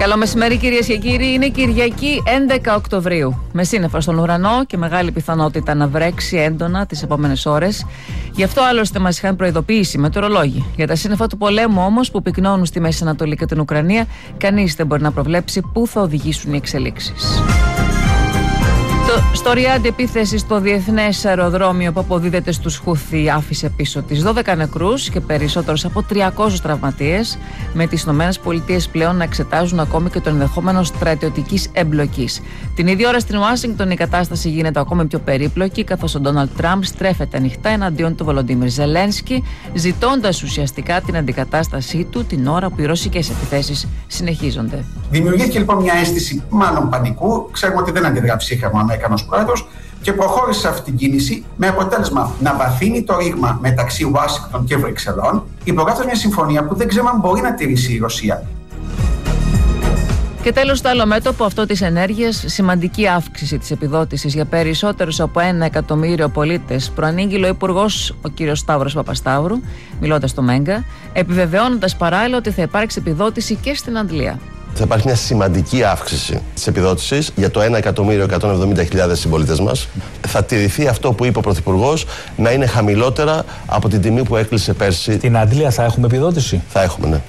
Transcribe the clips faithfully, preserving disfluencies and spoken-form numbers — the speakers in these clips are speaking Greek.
Καλό μεσημέρι, κυρίες και κύριοι. Είναι Κυριακή έντεκα Οκτωβρίου. Με σύννεφα στον ουρανό και μεγάλη πιθανότητα να βρέξει έντονα τις επόμενες ώρες. Γι' αυτό άλλωστε μας είχαν προειδοποιήσει οι μετεωρολόγοι. Για τα σύννεφα του πολέμου όμως που πυκνώνουν στη Μέση Ανατολή και την Ουκρανία, κανείς δεν μπορεί να προβλέψει πού θα οδηγήσουν οι εξελίξεις. Στο Ριάντ, επίθεση στο διεθνές αεροδρόμιο που αποδίδεται στους Χούθι άφησε πίσω τις δώδεκα νεκρούς και περισσότερους από τριακόσιους τραυματίες, με τις ΗΠΑ πλέον να εξετάζουν ακόμη και το ενδεχόμενο στρατιωτικής εμπλοκής. Την ίδια ώρα στην Ουάσιγκτον η κατάσταση γίνεται ακόμη πιο περίπλοκη, καθώς ο Ντόναλντ Τραμπ στρέφεται ανοιχτά εναντίον του Βολοντίμιρ Ζελένσκι, ζητώντας ουσιαστικά την αντικατάστασή του την ώρα που οι ρωσικές επιθέσεις συνεχίζονται. Δημιουργήθηκε λοιπόν μια αίσθηση μάλλον πανικού. Ξέρουμε ότι δεν αντιδρά ψύχραμα ο Αμερικανός πρόεδρος και προχώρησε σε αυτή την κίνηση με αποτέλεσμα να βαθύνει το ρήγμα μεταξύ Ουάσιγκτον και Βρυξελών, υπογράφοντας μια συμφωνία που δεν ξέρουμε αν μπορεί να τηρήσει η Ρωσία. Και τέλος, στο άλλο μέτωπο αυτό της ενέργειας, σημαντική αύξηση της επιδότησης για περισσότερους από ένα εκατομμύριο πολίτες, προανήγγειλε ο Υπουργός, ο κ. Σταύρος Παπασταύρου, μιλώντας στο Μέγκα, επιβεβαιώνοντας παράλληλα ότι θα υπάρξει επιδότηση και στην Αντλία. Θα υπάρχει μια σημαντική αύξηση της επιδότησης για το ένα εκατομμύριο εκατόν εβδομήντα χιλιάδες συμπολίτες μας. Θα τηρηθεί αυτό που είπε ο Πρωθυπουργός, να είναι χαμηλότερα από την τιμή που έκλεισε πέρσι. Στην Αντλία θα έχουμε επιδότηση? Θα έχουμε, ναι.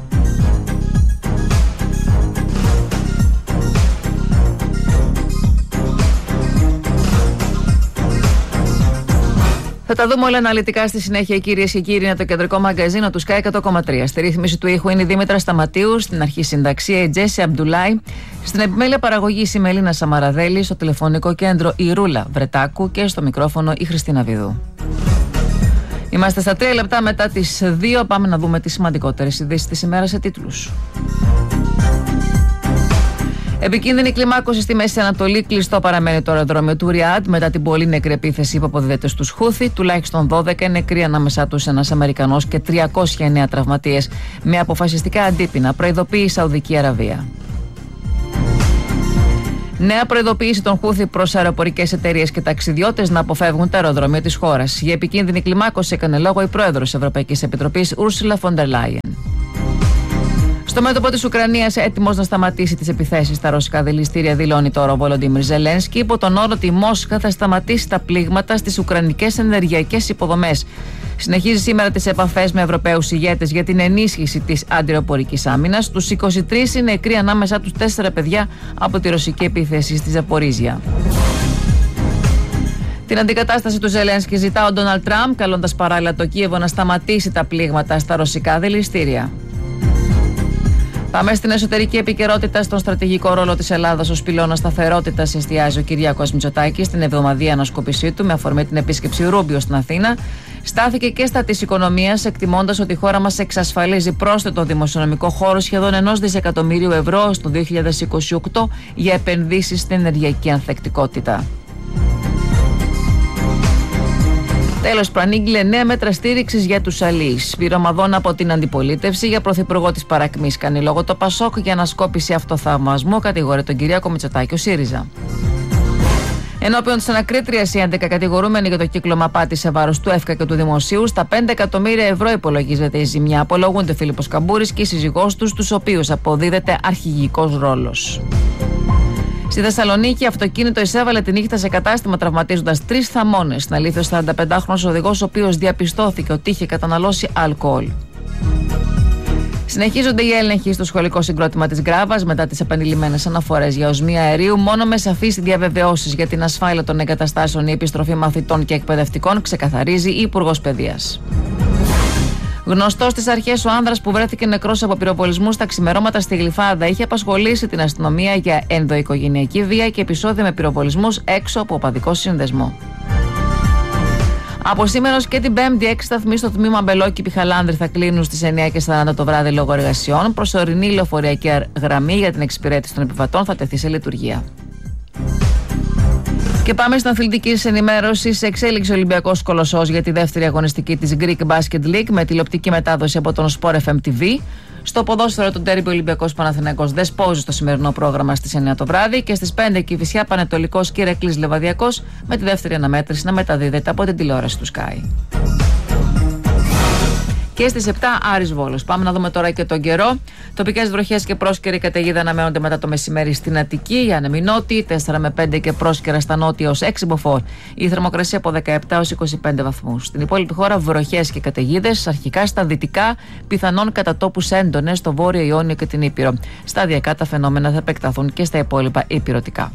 Θα τα δούμε όλα αναλυτικά στη συνέχεια, κυρίες και κύριοι. Είναι το κεντρικό μαγκαζίνο του Sky εκατό κόμμα τρία. Στη ρύθμιση του ήχου είναι η Δήμητρα Σταματίου, στην αρχή συνταξία η Τζέσι Αμπντουλάη, στην επιμέλεια παραγωγή η Μελίνα Σαμαραδέλη, στο τηλεφωνικό κέντρο η Ρούλα Βρετάκου και στο μικρόφωνο η Χριστίνα Βιδού. Είμαστε στα τρία λεπτά μετά τις δύο. Πάμε να δούμε τις σημαντικότερες ειδήσεις της ημέρας σε τίτλους. Επικίνδυνη κλιμάκωση στη Μέση Ανατολή. Κλειστό παραμένει το αεροδρόμιο του Ριάντ μετά την πολύ νεκρή επίθεση που αποδίδεται στους Χούθι. Τουλάχιστον δώδεκα νεκροί, ανάμεσά τους ένας Αμερικανός και τριακόσιοι εννέα τραυματίες. Με αποφασιστικά αντίπεινα προειδοποιεί η Σαουδική Αραβία. Νέα προειδοποίηση των Χούθι προς αεροπορικές εταιρείες και ταξιδιώτες να αποφεύγουν τα αεροδρόμια της χώρας. Για επικίνδυνη κλιμάκωση έκανε λόγο η πρόεδρος της Ευρωπαϊκής Επιτροπής, Ursula von der Leyen. Στο μέτωπο της Ουκρανίας, έτοιμος να σταματήσει τις επιθέσεις στα ρωσικά δηληστήρια, δηλώνει τώρα ο Βολοντίμιρ Ζελένσκι, υπό τον όρο ότι η Μόσχα θα σταματήσει τα πλήγματα στις ουκρανικές ενεργειακές υποδομές. Συνεχίζει σήμερα τις επαφές με Ευρωπαίους ηγέτες για την ενίσχυση της αντιεροπορικής άμυνας. Τους είκοσι τρεις είναι νεκροί, ανάμεσά τους τέσσερα παιδιά από τη ρωσική επίθεση στη Ζαπορίζια. Την αντικατάσταση του Ζελένσκι ζητά ο Ντόναλντ Τραμπ, καλώντας παράλληλα το Κίεβο να σταματήσει τα πλήγματα στα ρωσικά δηληστήρια. Πάμε στην εσωτερική επικαιρότητα. Στον στρατηγικό ρόλο της Ελλάδας ως πυλώνα σταθερότητας εστιάζει ο Κυριάκος Μητσοτάκης στην εβδομαδιαία ανασκόπησή του με αφορμή την επίσκεψη Ρούμπιο στην Αθήνα. Στάθηκε και στα της οικονομίας, εκτιμώντας ότι η χώρα μας εξασφαλίζει πρόσθετο δημοσιονομικό χώρο σχεδόν ενός δισεκατομμύριου ευρώ στο δύο χιλιάδες είκοσι οκτώ για επενδύσεις στην ενεργειακή ανθεκτικότητα. Τέλος, προανήγγειλε νέα μέτρα στήριξης για τους αλείς. Πυρομαδών από την αντιπολίτευση για πρωθυπουργό της παρακμής κάνει λόγο το Πασόκ για ανασκόπηση αυτοθαυμασμού, κατηγορεί τον Κυριάκο Μητσοτάκη ο ΣΥΡΙΖΑ. Ενώπιον της ανακρίτριας, οι έντεκα κατηγορούμενοι για το κύκλωμα απάτης σε βάρος του ΕΦΚΑ και του Δημοσίου, στα πέντε εκατομμύρια ευρώ υπολογίζεται η ζημιά. Απολογούνται Φίλιππος Καμπούρης και η σύζυγός τους, τους οποίους αποδίδεται αρχηγικός ρόλος. Στη Θεσσαλονίκη, αυτοκίνητο εισέβαλε τη νύχτα σε κατάστημα τραυματίζοντας τρεις θαμώνες. Στην αλήθεια, ο σαρανταπεντάχρονος οδηγός, ο οποίος διαπιστώθηκε ότι είχε καταναλώσει αλκοόλ. Συνεχίζονται οι έλεγχοι στο σχολικό συγκρότημα της Γκράβας μετά τις επανειλημμένες αναφορές για οσμία αερίου. Μόνο με σαφείς διαβεβαιώσεις για την ασφάλεια των εγκαταστάσεων, η επιστροφή μαθητών και εκπαιδευτικών, ξεκαθαρίζει η Υπουργός Παιδείας. Γνωστός στις αρχές, ο άνδρας που βρέθηκε νεκρός από πυροβολισμούς στα ξημερώματα στη Γλυφάδα είχε απασχολήσει την αστυνομία για ενδοοικογενειακή βία και επεισόδια με πυροβολισμούς έξω από οπαδικό σύνδεσμο. Από σήμερα και την Πέμπτη, έξι σταθμοί στο τμήμα Μπελόκη Πιχαλάνδρη θα κλείνουν στις εννιά και σαράντα το βράδυ λόγω εργασιών. Προσωρινή λεωφορειακή γραμμή για την εξυπηρέτηση των επιβατών θα τεθεί σε λειτουργία. Και πάμε στην αθλητική ενημέρωση. Σε εξέλιξη ο Ολυμπιακός Κολοσσός για τη δεύτερη αγωνιστική της Greek Basket League με τηλεοπτική μετάδοση από τον Sport εφ εμ τι βι. Στο ποδόσφαιρο του ντέρμπι Ολυμπιακός Παναθηναϊκός δεσπόζει στο σημερινό πρόγραμμα στις εννιά το βράδυ και στις πέντε Κηφισιά Πανετολικός και Ηρακλής Λεβαδιακός με τη δεύτερη αναμέτρηση να μεταδίδεται από την τηλεόραση του Sky. Και στις επτά Άρης Βόλος. Πάμε να δούμε τώρα και τον καιρό. Τοπικές βροχές και πρόσκαιρη καταιγίδα αναμένονται μετά το μεσημέρι στην Αττική, η άνεμη νότιοι, τέσσερα με πέντε και πρόσκαιρα στα νότια ως έξι μποφόρ. Η θερμοκρασία από δεκαεπτά έως είκοσι πέντε βαθμούς. Στην υπόλοιπη χώρα βροχές και καταιγίδες, αρχικά στα δυτικά, πιθανόν κατά τόπους έντονες στο βόρειο Ιόνιο και την Ήπειρο. Σταδιακά τα φαινόμενα θα επεκταθούν και στα υπόλοιπα υπηρωτικά.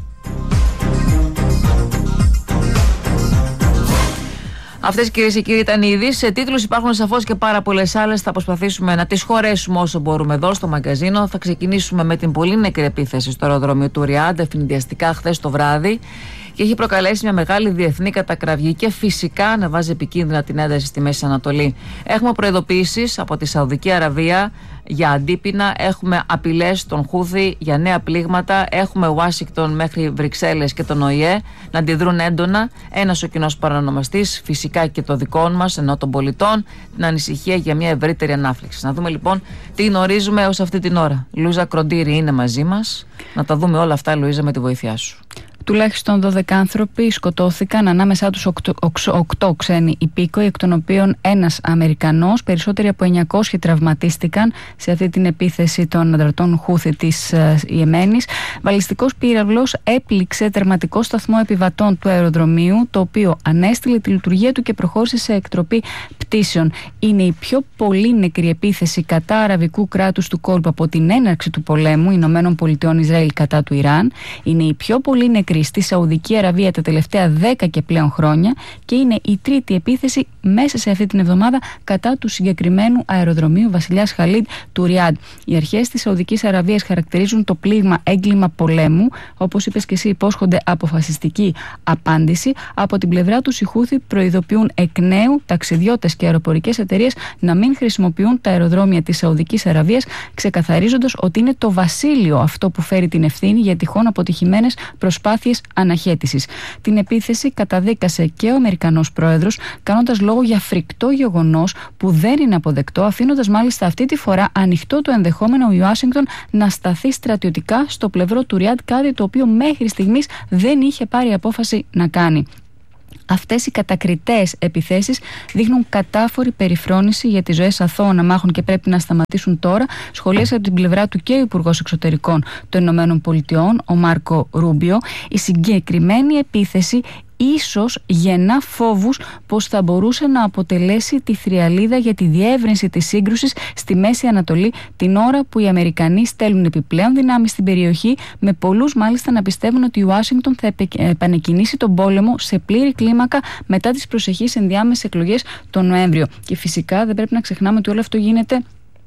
Αυτές, κυρίες και κύριοι, ήταν οι ειδήσεις. Σε τίτλους υπάρχουν σαφώς και πάρα πολλές άλλες. Θα προσπαθήσουμε να τις χωρέσουμε όσο μπορούμε εδώ στο μαγκαζίνο. Θα ξεκινήσουμε με την πολύ νεκρή επίθεση στο αεροδρόμιο του Ριάντ, ευνηδιαστικά χθες το βράδυ. Και έχει προκαλέσει μια μεγάλη διεθνή κατακραυγή και φυσικά ανεβάζει επικίνδυνα την ένταση στη Μέση Ανατολή. Έχουμε προειδοποιήσεις από τη Σαουδική Αραβία για αντίπεινα, έχουμε απειλές των Χούθι για νέα πλήγματα, έχουμε Ουάσιγκτον μέχρι Βρυξέλλες και τον Ο Η Ε να αντιδρούν έντονα. Ένας ο κοινός παρανομαστής, φυσικά και το δικό μας, ενώ των πολιτών, την ανησυχία για μια ευρύτερη ανάφλεξη. Να δούμε λοιπόν τι γνωρίζουμε ως αυτή την ώρα. Λούζα Κροντήρη είναι μαζί μας. Να τα δούμε όλα αυτά, Λουίζα, με τη βοήθειά σου. Τουλάχιστον δώδεκα άνθρωποι σκοτώθηκαν, ανάμεσά τους οκτώ ξένοι υπήκοοι, εκ των οποίων ένας Αμερικανός. Περισσότεροι από εννιακόσιοι τραυματίστηκαν σε αυτή την επίθεση των ανταρτών Χούθι της Ιεμένης. Βαλιστικός πύραυλος έπληξε τερματικό σταθμό επιβατών του αεροδρομίου, το οποίο ανέστηλε τη λειτουργία του και προχώρησε σε εκτροπή πτήσεων. Είναι η πιο πολύ νεκρή επίθεση κατά αραβικού κράτους του κόλπου από την έναρξη του πολέμου Ηνωμένων Πολιτειών Ισραήλ κατά του Ιράν. Είναι η πιο πολύ νεκρή στη Σαουδική Αραβία τα τελευταία δέκα και πλέον χρόνια και είναι η τρίτη επίθεση μέσα σε αυτή την εβδομάδα κατά του συγκεκριμένου αεροδρομίου Βασιλιάς Χαλίντ του Ριάντ. Οι αρχές της Σαουδικής Αραβίας χαρακτηρίζουν το πλήγμα έγκλημα πολέμου. Όπως είπες και εσύ, υπόσχονται αποφασιστική απάντηση. Από την πλευρά τους οι Χούθι προειδοποιούν εκ νέου ταξιδιώτες και αεροπορικές εταιρείες να μην χρησιμοποιούν τα αεροδρόμια της Σαουδικής Αραβίας, ξεκαθαρίζοντας ότι είναι το βασίλειο αυτό που φέρει την ευθύνη για τυχόν αποτυχημένες προσπάθειες αναχέτησης. Την επίθεση καταδίκασε και ο Αμερικανός πρόεδρος, κάνοντας λόγο για φρικτό γεγονός που δεν είναι αποδεκτό, αφήνοντας μάλιστα αυτή τη φορά ανοιχτό το ενδεχόμενο η Ουάσιγκτον να σταθεί στρατιωτικά στο πλευρό του Ριάντ, κάτι το οποίο μέχρι στιγμής δεν είχε πάρει απόφαση να κάνει. Αυτές οι κατακριτές επιθέσεις δείχνουν κατάφορη περιφρόνηση για τις ζωές αθώων αμάχων και πρέπει να σταματήσουν τώρα, σχολίασε από την πλευρά του και ο Υπουργός Εξωτερικών των Ηνωμένων Πολιτειών, ο Μάρκο Ρούμπιο. Η συγκεκριμένη επίθεση ίσως γεννά φόβους πως θα μπορούσε να αποτελέσει τη θριαλίδα για τη διεύρυνση της σύγκρουσης στη Μέση Ανατολή, την ώρα που οι Αμερικανοί στέλνουν επιπλέον δυνάμεις στην περιοχή, με πολλούς μάλιστα να πιστεύουν ότι η Ουάσιγκτον θα επανεκκινήσει τον πόλεμο σε πλήρη κλίμακα μετά τις προσεχείς ενδιάμεσες εκλογές τον Νοέμβριο. Και φυσικά δεν πρέπει να ξεχνάμε ότι όλο αυτό γίνεται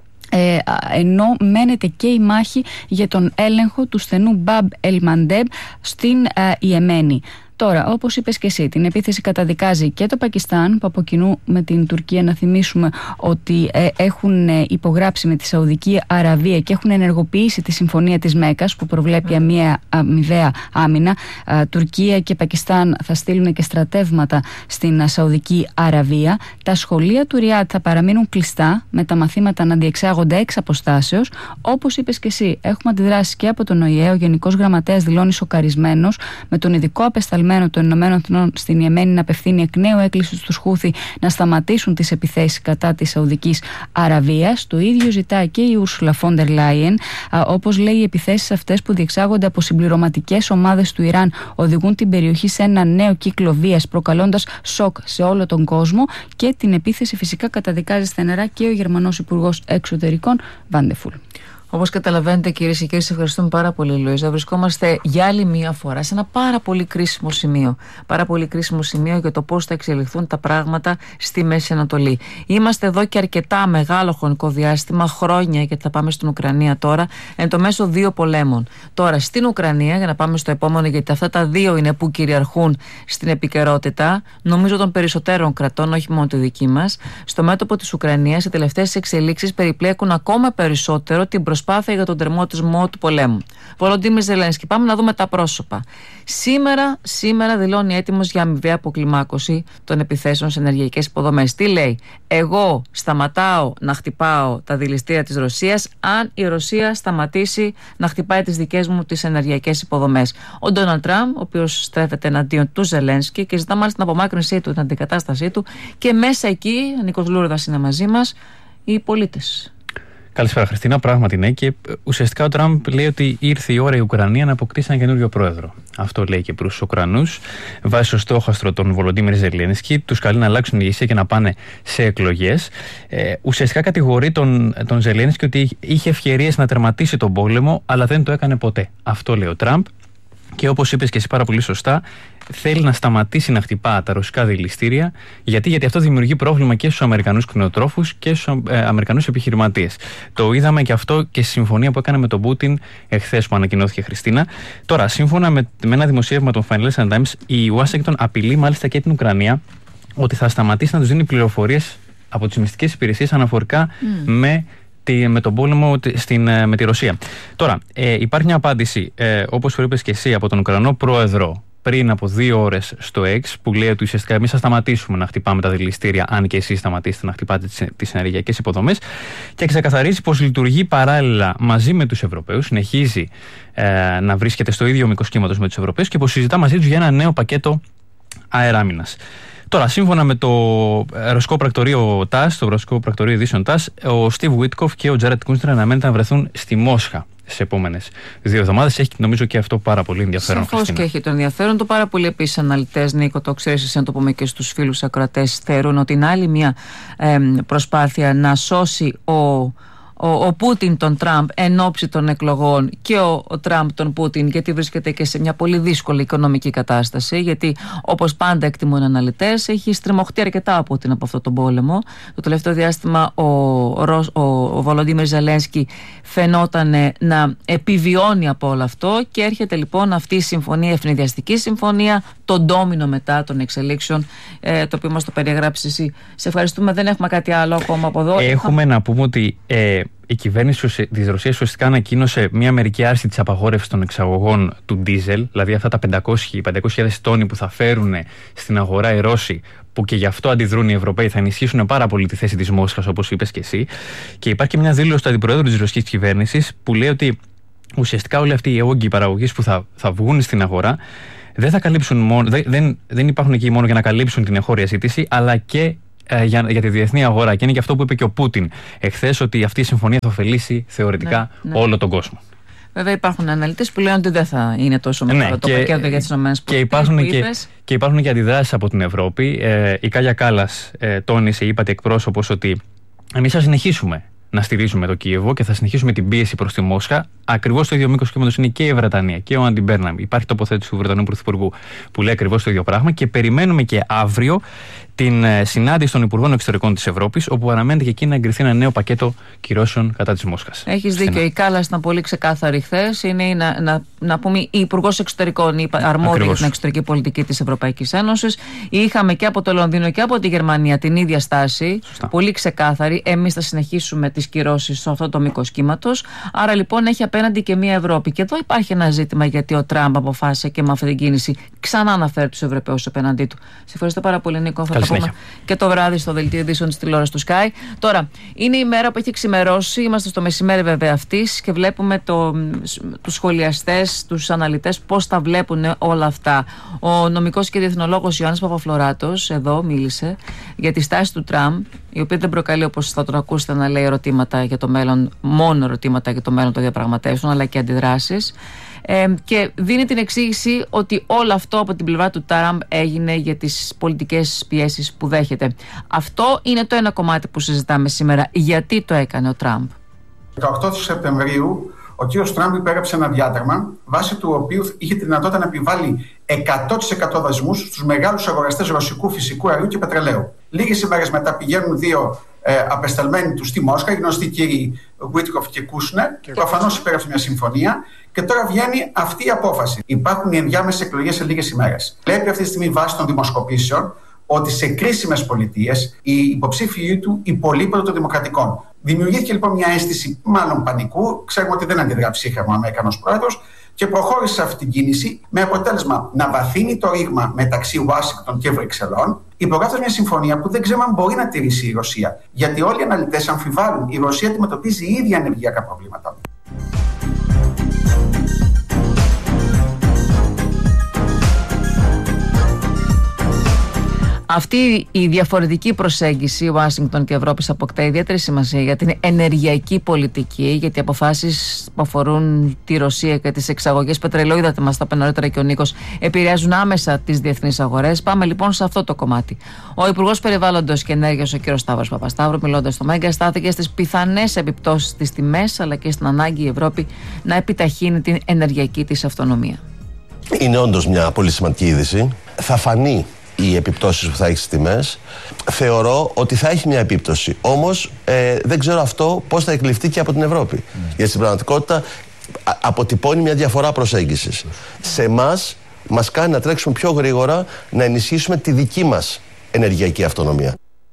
Ε, ενώ μένεται και η μάχη για τον έλεγχο του στενού Μπαμπ Ελ Μαντέμ στην ε, Ιεμένη. Τώρα, όπως είπες και εσύ, την επίθεση καταδικάζει και το Πακιστάν, που από κοινού με την Τουρκία, να θυμίσουμε ότι ε, έχουν ε, υπογράψει με τη Σαουδική Αραβία και έχουν ενεργοποιήσει τη Συμφωνία της Μέκας, που προβλέπει αμοιβαία αμοιβαία άμυνα. Ε, Τουρκία και Πακιστάν θα στείλουν και στρατεύματα στην ε, Σαουδική Αραβία. Τα σχολεία του Ριάντ θα παραμείνουν κλειστά, με τα μαθήματα να διεξάγονται εξ αποστάσεως. Όπως είπες και εσύ, έχουμε αντιδράσει και από τον Ο Η Ε. Ο Γενικός Γραμματέας δηλώνει σοκαρισμένος, με τον ειδικό απεσταλμένο των Ηνωμένων Εθνών στην Ιεμένη να απευθύνει εκ νέου έκκληση στους Χούθι να σταματήσουν τις επιθέσεις κατά της Σαουδικής Αραβίας. Το ίδιο ζητάει και η Ούρσουλα Φόντερ Λάιεν. Όπως λέει, οι επιθέσεις αυτές που διεξάγονται από συμπληρωματικές ομάδες του Ιράν οδηγούν την περιοχή σε ένα νέο κύκλο βίας, προκαλώντας σοκ σε όλο τον κόσμο, και την επίθεση φυσικά καταδικάζει στεναρά και ο Γερμανός Υπουργός Εξωτερικών Βάντεφουλ. Όπως καταλαβαίνετε, κυρίες και κύριοι, σε ευχαριστούμε πάρα πολύ, Λουίζα. Βρισκόμαστε για άλλη μία φορά σε ένα πάρα πολύ κρίσιμο σημείο. Πάρα πολύ κρίσιμο σημείο για το πώς θα εξελιχθούν τα πράγματα στη Μέση Ανατολή. Είμαστε εδώ και αρκετά μεγάλο χρονικό διάστημα, χρόνια, γιατί θα πάμε στην Ουκρανία τώρα, εν το μέσο δύο πολέμων. Τώρα στην Ουκρανία, για να πάμε στο επόμενο, γιατί αυτά τα δύο είναι που κυριαρχούν στην επικαιρότητα, νομίζω των περισσότερων κρατών, όχι μόνο τη δική μας. Στο μέτωπο της Ουκρανίας, οι τελευταίες εξελίξεις περιπλέκουν ακόμα περισσότερο την προσπάθεια για τον τερματισμό του πολέμου. Βολοντίμιρ Ζελένσκι, πάμε να δούμε τα πρόσωπα. Σήμερα, σήμερα δηλώνει έτοιμος για αμοιβαία αποκλιμάκωση των επιθέσεων σε ενεργειακές υποδομές. Τι λέει? Εγώ σταματάω να χτυπάω τα δηληστήρια της Ρωσίας αν η Ρωσία σταματήσει να χτυπάει τις δικές μου τις ενεργειακές υποδομές. Ο Ντόναλντ Τραμπ, ο οποίος στρέφεται εναντίον του Ζελένσκι και ζητά μάλιστα την απομάκρυνσή του, την αντικατάστασή του, και μέσα εκεί, ο Νίκος Λούρδας είναι μαζί μας, οι πολίτες. Καλησπέρα, Χριστίνα. Πράγματι ναι. Και ουσιαστικά ο Τραμπ λέει ότι ήρθε η ώρα η Ουκρανία να αποκτήσει ένα καινούριο πρόεδρο. Αυτό λέει και προς τους Ουκρανούς. Βάζει στο στόχαστρο τον Βολοντίμιρ Ζελένσκι, τους καλεί να αλλάξουν ηγεσία και να πάνε σε εκλογές. Ε, ουσιαστικά κατηγορεί τον, τον Ζελένσκι ότι είχε ευκαιρίες να τερματίσει τον πόλεμο, αλλά δεν το έκανε ποτέ. Αυτό λέει ο Τραμπ. Και όπως είπες και εσύ πάρα πολύ σωστά, θέλει να σταματήσει να χτυπά τα ρωσικά δηληστήρια. Γιατί, γιατί αυτό δημιουργεί πρόβλημα και στους Αμερικανούς κτηνοτρόφους και στους ε, Αμερικανούς επιχειρηματίες. Το είδαμε και αυτό και στη συμφωνία που έκανε με τον Πούτιν εχθές που ανακοινώθηκε, Χριστίνα. Τώρα, σύμφωνα με, με ένα δημοσίευμα των Financial Times, η Ουάσιγκτον απειλεί μάλιστα και την Ουκρανία ότι θα σταματήσει να τους δίνει πληροφορίες από τις μυστικές υπηρεσίες αναφορικά mm. με. με τον πόλεμο στην, με τη Ρωσία. Τώρα, ε, υπάρχει μια απάντηση, ε, όπως είπες και εσύ, από τον Ουκρανό πρόεδρο πριν από δύο ώρες στο X, που λέει ότι ουσιαστικά εμείς θα σταματήσουμε να χτυπάμε τα δηληστήρια, αν και εσείς σταματήσετε να χτυπάτε τις, τις ενεργειακές υποδομές, και ξεκαθαρίζει πως λειτουργεί παράλληλα μαζί με τους Ευρωπαίους, συνεχίζει ε, να βρίσκεται στο ίδιο μήκος κύματος με τους Ευρωπαίους και πως συζητά μαζί τους για ένα νέο πακέτο αεράμινας. Τώρα, σύμφωνα με το ρωσικό πρακτορείο τας, το ρωσικό πρακτορείο ειδήσεων τας, ο Στιβ Βίτκοφ και ο Τζάρετ Κούνστρα αναμένεται να βρεθούν στη Μόσχα στις επόμενες δύο εβδομάδες. Έχει νομίζω και αυτό πάρα πολύ ενδιαφέρον. Σαφώς και έχει το ενδιαφέρον. Το πάρα πολύ επίσης αναλυτές, Νίκο, το ξέρεις εσύ, να το πούμε και στους φίλους ακροατές, θεωρούν ότι είναι άλλη μια ε, προσπάθεια να σώσει ο. Ο, ο Πούτιν τον Τραμπ εν ώψη των εκλογών και ο, ο Τραμπ τον Πούτιν, γιατί βρίσκεται και σε μια πολύ δύσκολη οικονομική κατάσταση, γιατί όπως πάντα εκτιμούν αναλυτές έχει στριμωχτεί αρκετά ο Πούτιν από αυτόν τον πόλεμο. Το τελευταίο διάστημα ο, ο, ο, ο Βολοντίμιρ Ζελένσκι φαινόταν να επιβιώνει από όλο αυτό και έρχεται λοιπόν αυτή η συμφωνία, η ευνηδιαστική συμφωνία, το ντόμινο μετά των εξελίξεων, ε, το οποίο μας το περιεγράψεις εσύ. Σε ευχαριστούμε, δεν έχουμε κάτι άλλο ακόμα από εδώ. Έχουμε Είχα... να πούμε ότι ε, η κυβέρνηση της Ρωσίας ουσιαστικά ανακοίνωσε μια μερική άρση της απαγόρευσης των εξαγωγών του ντίζελ, δηλαδή αυτά τα πεντακόσιες χιλιάδες τόνοι που θα φέρουν στην αγορά οι Ρώσοι, που και γι' αυτό αντιδρούν οι Ευρωπαίοι, θα ενισχύσουν πάρα πολύ τη θέση της Μόσχας, όπως είπες και εσύ. Και υπάρχει και μια δήλωση του αντιπροέδρου της ρωσικής κυβέρνησης που λέει ότι ουσιαστικά όλοι αυτοί οι όγκοι παραγωγής που θα, θα βγουν στην αγορά δεν θα καλύψουν μόνο, δεν, δεν, δεν υπάρχουν εκεί μόνο για να καλύψουν την εγχώρια ζήτηση, αλλά και ε, για, για τη διεθνή αγορά. Και είναι και αυτό που είπε και ο Πούτιν εχθές, ότι αυτή η συμφωνία θα ωφελήσει θεωρητικά ναι, ναι. όλο τον κόσμο. Βέβαια υπάρχουν αναλυτές που λένε ότι δεν θα είναι τόσο μεγάλο ναι, το πακέτο για τις ΗΠΑ. Και υπάρχουν και, και υπάρχουν και αντιδράσεις από την Ευρώπη. Ε, η Κάγια Κάλλας ε, τόνισε, είπατε εκπρόσωπος, ότι εμείς θα συνεχίσουμε να στηρίζουμε το Κίεβο και θα συνεχίσουμε την πίεση προς τη Μόσχα. Ακριβώς το ίδιο μήκος κύματος είναι και η Βρετανία και ο Άντι Μπέρναμ. Υπάρχει τοποθέτηση του Βρετανού Πρωθυπουργού που λέει ακριβώς το ίδιο πράγμα και περιμένουμε και αύριο την συνάντηση των Υπουργών Εξωτερικών της Ευρώπης, όπου αναμένεται και εκεί να εγκριθεί ένα νέο πακέτο κυρώσεων κατά της Μόσχας. Έχεις δίκιο. Η Κάλλας ήταν πολύ ξεκάθαρη χθες. Είναι να, να, να πούμε η Υπουργός Εξωτερικών, η αρμόδια για την εξωτερική πολιτική της Ευρωπαϊκής Ένωσης. Είχαμε και από το Λονδίνο και από τη Γερμανία την ίδια στάση. Σωστά. Πολύ ξεκάθαρη. Εμείς θα συνεχίσουμε τις κυρώσεις σε αυτό το μήκος κύματος. Άρα λοιπόν έχει απέναντι και μια Ευρώπη. Και εδώ υπάρχει ένα ζήτημα, γιατί ο Τραμπ αποφάσισε και με αυτή την κίνηση ξανά αναφέρει τους Ευρωπαίους απέναντί του. Σε ευχαριστώ πάρα πολύ, Νίκο. Πούμε και το βράδυ στο δελτίο ειδήσεων της τηλεόρασης του Sky. Τώρα, είναι η μέρα που έχει ξημερώσει. Είμαστε στο μεσημέρι βέβαια αυτής και βλέπουμε το, τους σχολιαστές, τους αναλυτές πώς τα βλέπουν όλα αυτά. Ο νομικός και διεθνολόγος Ιωάννης Παπαφλωράτος εδώ μίλησε για τη στάση του Τραμπ, η οποία δεν προκαλεί, όπως θα τον ακούσετε, να λέει ερωτήματα για το μέλλον, μόνο ερωτήματα για το μέλλον των διαπραγματεύσεων, αλλά και αντιδράσεις. Ε, και δίνει την εξήγηση ότι όλο αυτό από την πλευρά του Τραμπ έγινε για τις πολιτικές πιέσεις που δέχεται. Αυτό είναι το ένα κομμάτι που συζητάμε σήμερα. Γιατί το έκανε ο Τραμπ? δεκαοκτώ Σεπτεμβρίου ο κ. Τραμπ υπέγραψε ένα διάταγμα βάσει του οποίου είχε τη δυνατότητα να επιβάλλει εκατό τοις εκατό δασμούς στους μεγάλους αγοραστές ρωσικού φυσικού αερίου και πετρελαίου. Λίγες ημέρες μετά πηγαίνουν δύο ε, απεσταλμένοι του στη Μόσχα, οι γνωστοί κύριοι Βίτκοφ και Κούσνερ, προφανώς υπέγραψε μια συμφωνία. Και τώρα βγαίνει αυτή η απόφαση. Υπάρχουν οι ενδιάμεσες εκλογές σε λίγες ημέρες. Βλέπει αυτή τη στιγμή βάσει των δημοσκοπήσεων ότι σε κρίσιμες πολιτείες οι υποψήφιοι του υπολείπονται των δημοκρατικών. Δημιουργήθηκε λοιπόν μια αίσθηση μάλλον πανικού. Ξέρουμε ότι δεν αντιδρά ψύχραμα ο Αμερικανός πρόεδρος και προχώρησε σε αυτή την κίνηση με αποτέλεσμα να βαθύνει το ρήγμα μεταξύ Ουάσιγκτον και Βρυξελών, υπογράφοντας μια συμφωνία που δεν ξέρουμε αν μπορεί να τηρήσει η Ρωσία. Γιατί όλοι οι αναλυτές αμφιβάλλουν. Η Ρωσία αντιμετωπίζει ήδη ενεργειακά προβλήματα. Αυτή η διαφορετική προσέγγιση Ουάσιγκτον και Ευρώπης αποκτά ιδιαίτερη σημασία για την ενεργειακή πολιτική, γιατί οι αποφάσεις που αφορούν τη Ρωσία και τις εξαγωγές πετρελαίου, είδατε μας τα είπε νωρίτερα και ο Νίκος, επηρεάζουν άμεσα τις διεθνείς αγορές. Πάμε λοιπόν σε αυτό το κομμάτι. Ο Υπουργός Περιβάλλοντος και Ενέργειας, ο κ. Σταύρος Παπασταύρου, μιλώντας στο Μέγκα, στάθηκε στις πιθανές επιπτώσεις στις τιμές αλλά και στην ανάγκη η Ευρώπη να επιταχύνει την ενεργειακή της αυτονομία. Είναι όντως μια πολύ σημαντική είδηση. Θα φανεί οι επιπτώσεις που θα έχει στις τιμές. Θεωρώ ότι θα έχει μια επίπτωση. Όμως ε, δεν ξέρω αυτό πώς θα εκλειφθεί και από την Ευρώπη. Mm. Γιατί στην πραγματικότητα α, αποτυπώνει μια διαφορά προσέγγισης. Mm. Σε εμάς μας κάνει να τρέξουμε πιο γρήγορα, να ενισχύσουμε τη δική μας ενεργειακή αυτονομία.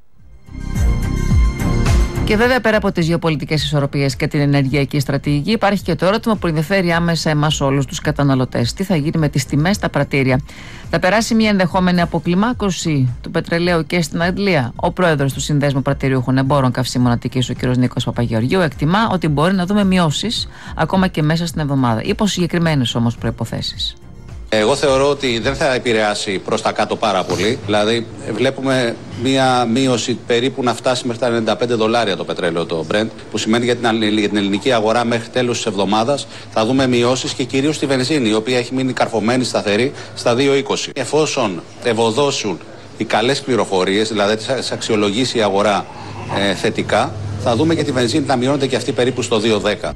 Και βέβαια, πέρα από τις γεωπολιτικές ισορροπίες και την ενεργειακή στρατηγική, υπάρχει και το ερώτημα που ενδιαφέρει άμεσα εμάς όλους τους καταναλωτές. Τι θα γίνει με τις τιμές στα πρατήρια? Θα περάσει μια ενδεχόμενη αποκλιμάκωση του πετρελαίου και στην Αγγλία? Ο πρόεδρος του Συνδέσμου Πρατηριούχων Εμπόρων Καυσίμων Αττικής, ο κ. Νίκος Παπαγεωργίου, εκτιμά ότι μπορεί να δούμε μειώσεις ακόμα και μέσα στην εβδομάδα. Υπό συγκεκριμένες όμως προϋποθέσεις. Εγώ θεωρώ ότι δεν θα επηρεάσει προς τα κάτω πάρα πολύ. Δηλαδή, βλέπουμε μία μείωση περίπου να φτάσει μέχρι τα ενενήντα πέντε δολάρια το πετρέλαιο, το Brent, που σημαίνει για την, για την ελληνική αγορά μέχρι τέλος της εβδομάδας θα δούμε μειώσεις και κυρίως στη βενζίνη, η οποία έχει μείνει καρφωμένη σταθερή στα δύο είκοσι. Εφόσον ευωδώσουν οι καλές πληροφορίες, δηλαδή τις αξιολογήσει η αγορά ε, θετικά, θα δούμε και τη βενζίνη να μειώνεται και αυτή περίπου στο δύο δέκα.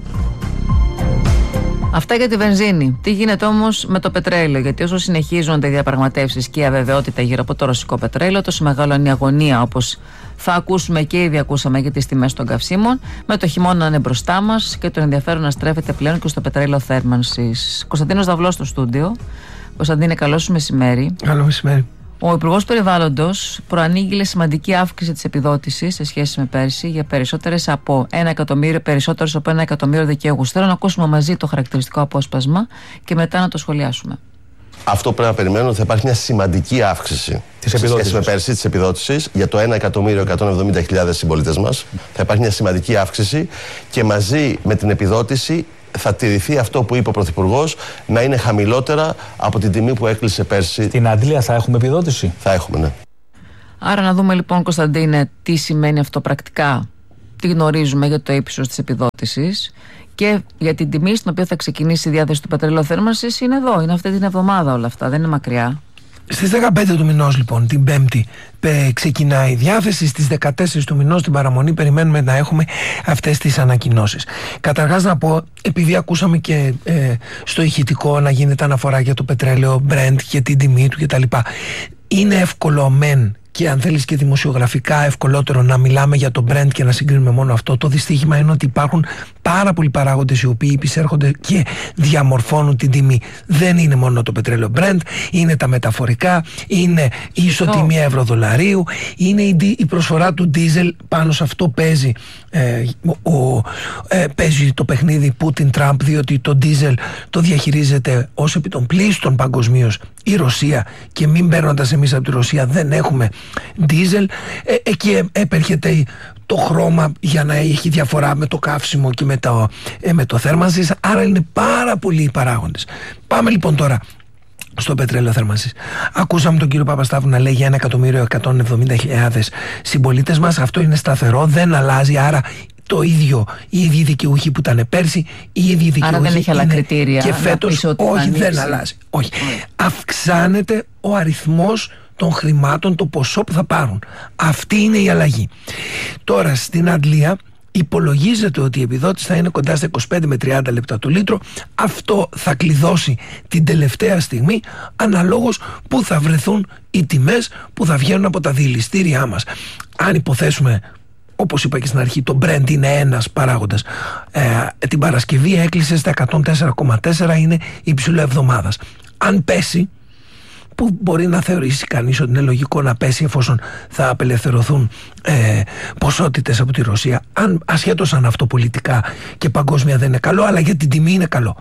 Αυτά για τη βενζίνη. Τι γίνεται όμως με το πετρέλαιο? Γιατί όσο συνεχίζονται οι διαπραγματεύσεις και η αβεβαιότητα γύρω από το ρωσικό πετρέλαιο, τόσο μεγαλώνει η αγωνία, όπως θα ακούσουμε και ήδη ακούσαμε για τις τιμές των καυσίμων, με το χειμώνα να είναι μπροστά μας και το ενδιαφέρον να στρέφεται πλέον και στο πετρέλαιο θέρμανσης. Κωνσταντίνος Δαυλός στο στούντιο. Κωνσταντίνε, καλό σου μεσημέρι. Καλό μεσημέρι. Ο Υπουργός Περιβάλλοντος προανήγγειλε σημαντική αύξηση της επιδότησης σε σχέση με πέρσι για περισσότερες από ένα εκατομμύριο, περισσότερες από ένα εκατομμύριο δικαιούχους. Θέλω να ακούσουμε μαζί το χαρακτηριστικό απόσπασμα και μετά να το σχολιάσουμε. Αυτό πρέπει να περιμένουμε, ότι θα υπάρχει μια σημαντική αύξηση της σε σχέση με πέρσι της επιδότησης για το ένα εκατομμύριο εκατόν εβδομήντα χιλιάδες συμπολίτες μας. Θα υπάρχει μια σημαντική αύξηση και μαζί με την επιδότηση θα τηρηθεί αυτό που είπε ο Πρωθυπουργός, να είναι χαμηλότερα από την τιμή που έκλεισε πέρσι. Στην Αντλία θα έχουμε επιδότηση? Θα έχουμε, ναι. Άρα να δούμε λοιπόν, Κωνσταντίνε, τι σημαίνει αυτό πρακτικά. Τι γνωρίζουμε για το ύψος της επιδότησης και για την τιμή στην οποία θα ξεκινήσει η διάθεση του πετρελαίου θέρμανσης. Είναι εδώ, είναι αυτή την εβδομάδα όλα αυτά, δεν είναι μακριά. Στις δεκαπέντε του μηνός λοιπόν, την Πέμπτη, πε, ξεκινάει η διάθεση. Στις δεκατέσσερις του μηνός, την παραμονή, περιμένουμε να έχουμε αυτές τις ανακοινώσεις. Καταρχάς να πω, επειδή ακούσαμε και ε, στο ηχητικό να γίνεται αναφορά για το πετρέλαιο Brent και την τιμή του κτλ. Είναι εύκολο μεν, και αν θέλεις και δημοσιογραφικά ευκολότερο, να μιλάμε για το Brent και να συγκρίνουμε μόνο αυτό. Το δυστύχημα είναι ότι υπάρχουν πάρα πολλοί παράγοντες οι οποίοι επισέρχονται και διαμορφώνουν την τιμή. Δεν είναι μόνο το πετρέλαιο Brent, είναι τα μεταφορικά, είναι η ισοτιμία oh. ευρωδολαρίου, είναι η, η προσφορά του ντίζελ. Πάνω σε αυτό παίζει, ε, ο, ε, παίζει το παιχνίδι Πούτιν-Τραμπ, διότι το ντίζελ το διαχειρίζεται ως επί των πλήστων παγκοσμίως η Ρωσία, και μην παίρνοντας εμείς από τη Ρωσία δεν έχουμε ντίζελ. Ε, εκεί επέρχεται το χρώμα για να έχει διαφορά με το καύσιμο και με το, ε, με το θέρμανσης. Άρα είναι πάρα πολλοί οι παράγοντες. Πάμε λοιπόν τώρα στο πετρέλαιο θέρμανσης. Ακούσαμε τον κύριο Παπασταύρου να λέει για ένα εκατομμύριο εκατόν εβδομήντα χιλιάδες συμπολίτες μας. Αυτό είναι σταθερό, δεν αλλάζει. Άρα το ίδιο, οι ίδιοι δικαιούχοι που ήταν πέρσι, οι ίδιοι δικαιούχοι. Άρα δεν έχει άλλα κριτήρια και φέτος, όχι, δεν αλλάζει. Όχι. Mm. Αυξάνεται ο αριθμός των χρημάτων, το ποσό που θα πάρουν. Αυτή είναι η αλλαγή. Τώρα στην Αντλία υπολογίζεται ότι η επιδότηση θα είναι κοντά στα είκοσι πέντε με τριάντα λεπτά το λίτρο. Αυτό θα κλειδώσει την τελευταία στιγμή, αναλόγως που θα βρεθούν οι τιμές που θα βγαίνουν από τα διελιστήριά μας. Αν υποθέσουμε, όπως είπα και στην αρχή, το Brent είναι ένας παράγοντας. Ε, την Παρασκευή έκλεισε στα εκατόν τέσσερα κόμμα τέσσερα, είναι υψηλό εβδομάδας. Αν πέσει, που μπορεί να θεωρήσει κανείς ότι είναι λογικό να πέσει εφόσον θα απελευθερωθούν ε, ποσότητες από τη Ρωσία, αν, ασχέτως αν αυτό πολιτικά και παγκόσμια δεν είναι καλό, αλλά για την τιμή είναι καλό.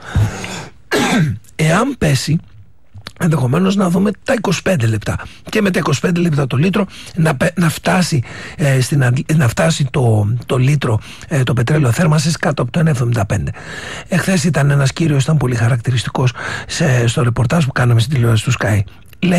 Εάν πέσει, ενδεχομένως να δούμε τα είκοσι πέντε λεπτά και με τα είκοσι πέντε λεπτά το λίτρο να, να φτάσει, ε, στην, να φτάσει το, το λίτρο ε, το πετρέλαιο θέρμανσης κάτω από το ένα εβδομήντα πέντε. Εχθές ήταν ένας κύριος, ήταν πολύ χαρακτηριστικός σε, στο ρεπορτάζ που κάναμε στην τηλεόραση του Sky. Λέει,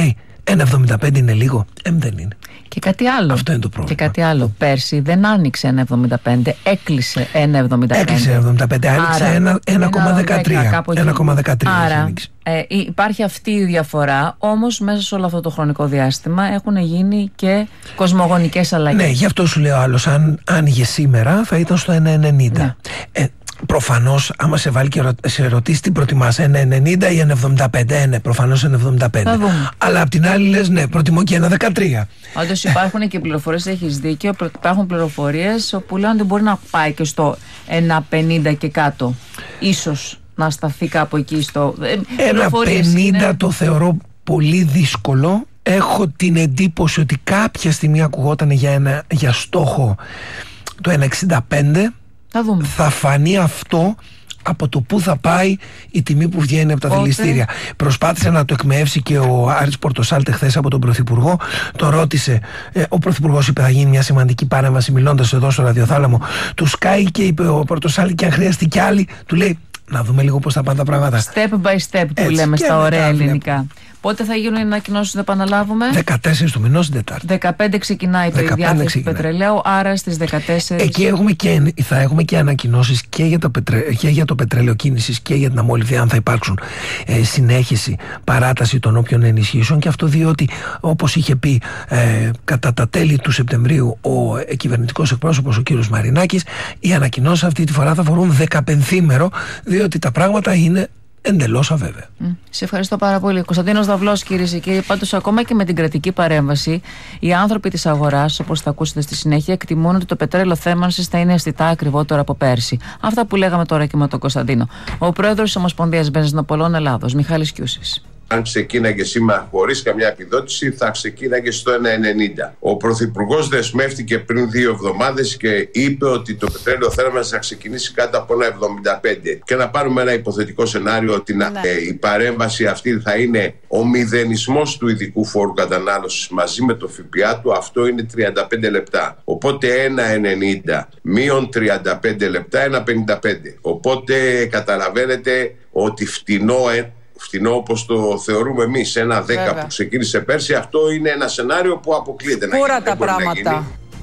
ένα εβδομήντα πέντε είναι λίγο? Εμ δεν είναι. Και κάτι άλλο. Αυτό είναι το πρόβλημα. Και κάτι άλλο. Πέρσι δεν άνοιξε ένα εβδομήντα πέντε, έκλεισε ένα εβδομήντα πέντε. Έκλεισε ένα εβδομήντα πέντε, άνοιξε ένα κόμμα δεκατρία. ένα κόμμα δεκατρία. Άρα ε, υπάρχει αυτή η διαφορά, όμως μέσα σε όλο αυτό το χρονικό διάστημα έχουν γίνει και κοσμογονικές αλλαγές. Ναι, γι' αυτό σου λέω άλλος, αν άνοιγε σήμερα θα ήταν στο ένα ενενήντα. Ναι. Ε, Προφανώς, άμα σε βάλει και σε ρωτήσει τι προτιμάς, ένα ενενήντα ή ένα εβδομήντα πέντε, ε, ναι, προφανώς ένα εβδομήντα πέντε. Αλλά απ' την άλλη λες, ναι, προτιμώ και ένα δεκατρία. Όντως υπάρχουν και πληροφορίες, έχεις δίκιο, υπάρχουν πληροφορίες που λένε ότι μπορεί να πάει και στο ένα πενήντα και κάτω. Ίσως να σταθεί κάπου εκεί στο. ένα πενήντα είναι... το θεωρώ πολύ δύσκολο. Έχω την εντύπωση ότι κάποια στιγμή ακουγόταν για, ένα, για στόχο το ένα εξήντα πέντε. Θα δούμε. Θα φανεί αυτό από το που θα πάει η τιμή που βγαίνει από τα Οπότε... δηληστήρια. Προσπάθησε να το εκμεύσει και ο Άρης Πορτοσάλτε χθες από τον Πρωθυπουργό. Το ρώτησε. Ε, ο Πρωθυπουργός είπε θα γίνει μια σημαντική παρέμβαση μιλώντας εδώ στο ραδιοθάλαμο του Sky και είπε ο Πορτοσάλτε και αν χρειαστεί κι άλλοι, του λέει να δούμε λίγο πώς θα πάνε τα πράγματα. Step by step που λέμε στα ωραία ελληνικά. Πότε θα γίνουν οι ανακοινώσεις, θα επαναλάβουμε? δεκατέσσερις του μηνός, την Τετάρτη. δεκαπέντε ξεκινάει η διάθεση του πετρελαίου, άρα στις δεκατέσσερις. Εκεί έχουμε και, θα έχουμε και ανακοινώσεις και για το, πετρε, και για το πετρέλαιο κίνησης και για την αμόλυβδη, αν θα υπάρξουν ε, συνέχιση, παράταση των όποιων ενισχύσεων. Και αυτό διότι, όπως είχε πει ε, κατά τα τέλη του Σεπτεμβρίου ο ε, κυβερνητικός εκπρόσωπος, ο κύριος Μαρινάκης, οι ανακοινώσεις αυτή τη φορά θα αφορούν δεκαπενθήμερο, διότι τα πράγματα είναι εντελώς αβέβαια. Mm. Σε ευχαριστώ πάρα πολύ. Κωνσταντίνος Δαυλός, κυρίες και κύριοι. Πάντως, ακόμα και με την κρατική παρέμβαση, οι άνθρωποι της αγοράς, όπως θα ακούσετε στη συνέχεια, εκτιμούν ότι το πετρέλαιο θέρμανσης θα είναι αισθητά ακριβότερο από πέρσι. Αυτά που λέγαμε τώρα και με τον Κωνσταντίνο. Ο πρόεδρος της Ομοσπονδίας Βενζινοπολών Ελλάδος, Μιχάλης Κιούσης. Αν ξεκίναγε σήμερα χωρίς καμιά επιδότηση, θα ξεκίναγε στο ένα ενενήντα. Ο Πρωθυπουργός δεσμεύτηκε πριν δύο εβδομάδες και είπε ότι το πετρέλαιο θέρμανσης θα ξεκινήσει κάτω από ένα εβδομήντα πέντε. Και να πάρουμε ένα υποθετικό σενάριο ότι ναι. ε, η παρέμβαση αυτή θα είναι ο μηδενισμός του ειδικού φόρου κατανάλωσης μαζί με το ΦΠΑ του, αυτό είναι τριάντα πέντε λεπτά. Οπότε ένα ενενήντα μείον τριάντα πέντε λεπτά, ένα πενήντα πέντε. Οπότε καταλαβαίνετε ότι φτηνό φτηνό όπως το θεωρούμε εμείς, ένα δέκα Βέβαια. Που ξεκίνησε πέρσι, αυτό είναι ένα σενάριο που αποκλείεται να γίνει. Πούρα τα πράγματα.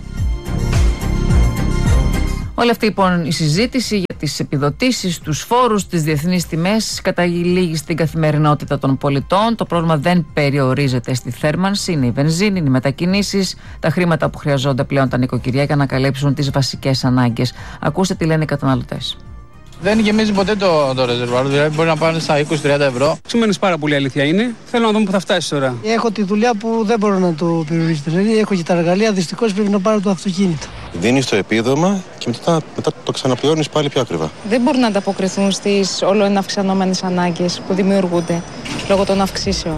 Όλη αυτή λοιπόν η συζήτηση για τις επιδοτήσεις, τους φόρους, τις διεθνείς τιμές καταλήγει στην καθημερινότητα των πολιτών. Το πρόβλημα δεν περιορίζεται στη θέρμανση, είναι η βενζίνη, είναι οι μετακινήσεις, τα χρήματα που χρειαζόνται πλέον τα νοικοκυριά για να καλύψουν τις βασικές ανάγκες. Ακούστε τι λένε οι καταναλωτές. Δεν γεμίζει ποτέ το, το ρεζερβουάρ, δηλαδή μπορεί να πάνε στα είκοσι με τριάντα ευρώ. Σημαίνει πάρα πολύ, αλήθεια είναι. Θέλω να δούμε που θα φτάσει τώρα. Έχω τη δουλειά που δεν μπορώ να το περιορίσω. Δηλαδή έχω και τα εργαλεία, δυστυχώς πρέπει να πάρω το αυτοκίνητο. Δίνεις το επίδομα και μετά, μετά το ξαναπληρώνεις πάλι πιο ακριβά. Δεν μπορούν να ανταποκριθούν στις όλο ένα αυξανόμενες ανάγκες που δημιουργούνται λόγω των αυξήσεων.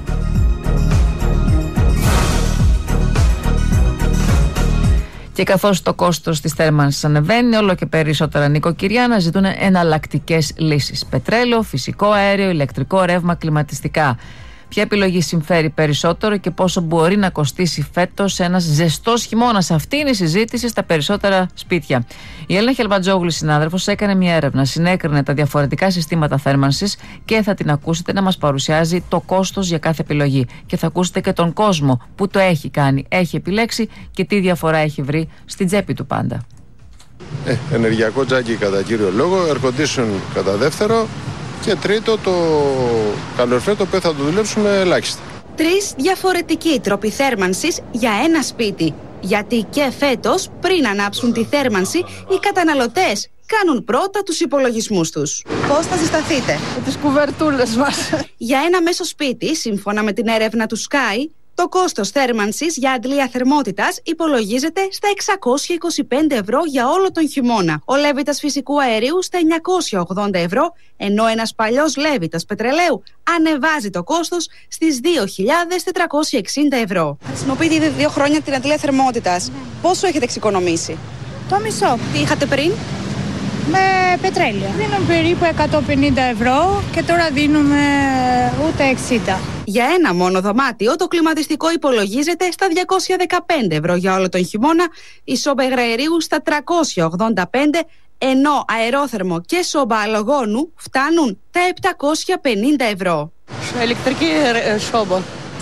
Και καθώς το κόστος της θέρμανσης ανεβαίνει, όλο και περισσότερα νοικοκυριά αναζητούν εναλλακτικές λύσεις. Πετρέλαιο, φυσικό αέριο, ηλεκτρικό ρεύμα, κλιματιστικά. Ποια επιλογή συμφέρει περισσότερο και πόσο μπορεί να κοστίσει φέτος ένας ζεστός χειμώνας? Αυτή είναι η συζήτηση στα περισσότερα σπίτια. Η Έλληνα Χελβατζόγλου, συνάδελφος, έκανε μια έρευνα, συνέκρινε τα διαφορετικά συστήματα θέρμανσης και θα την ακούσετε να μας παρουσιάζει το κόστος για κάθε επιλογή. Και θα ακούσετε και τον κόσμο που το έχει κάνει, έχει επιλέξει και τι διαφορά έχει βρει στην τσέπη του πάντα. Ε, ενεργειακό τζάκι κατά κύριο λόγο, air condition κατά δεύτερο. Και τρίτο, το καλοριφέρ, το οποίο θα το δουλέψουμε ελάχιστα. Τρεις διαφορετικοί τρόποι θέρμανσης για ένα σπίτι. Γιατί και φέτος, πριν ανάψουν τη θέρμανση, οι καταναλωτές κάνουν πρώτα τους υπολογισμούς τους. Πώς θα ζεσταθείτε? Με τις κουβερτούλες μας. Για ένα μέσο σπίτι, σύμφωνα με την έρευνα του Sky, το κόστος θέρμανσης για αντλία θερμότητας υπολογίζεται στα εξακόσια είκοσι πέντε ευρώ για όλο τον χειμώνα. Ο λέβητας φυσικού αερίου στα εννιακόσια ογδόντα ευρώ, ενώ ένας παλιός λέβητας πετρελαίου ανεβάζει το κόστος στις δύο χιλιάδες τετρακόσια εξήντα ευρώ. Χρησιμοποιείτε ήδη δύο χρόνια την αντλία θερμότητας. Πόσο έχετε εξοικονομήσει? Το μισό. Τι είχατε πριν? Με πετρέλαιο. Δίνουμε περίπου εκατόν πενήντα ευρώ και τώρα δίνουμε ούτε εξήντα. Για ένα μόνο δωμάτιο το κλιματιστικό υπολογίζεται στα διακόσια δεκαπέντε ευρώ για όλο τον χειμώνα, η σόμπα υγραερίου στα τριακόσια ογδόντα πέντε, ενώ αερόθερμο και σόμπα αλογόνου φτάνουν τα επτακόσια πενήντα ευρώ. Ηλεκτρική σόμπα.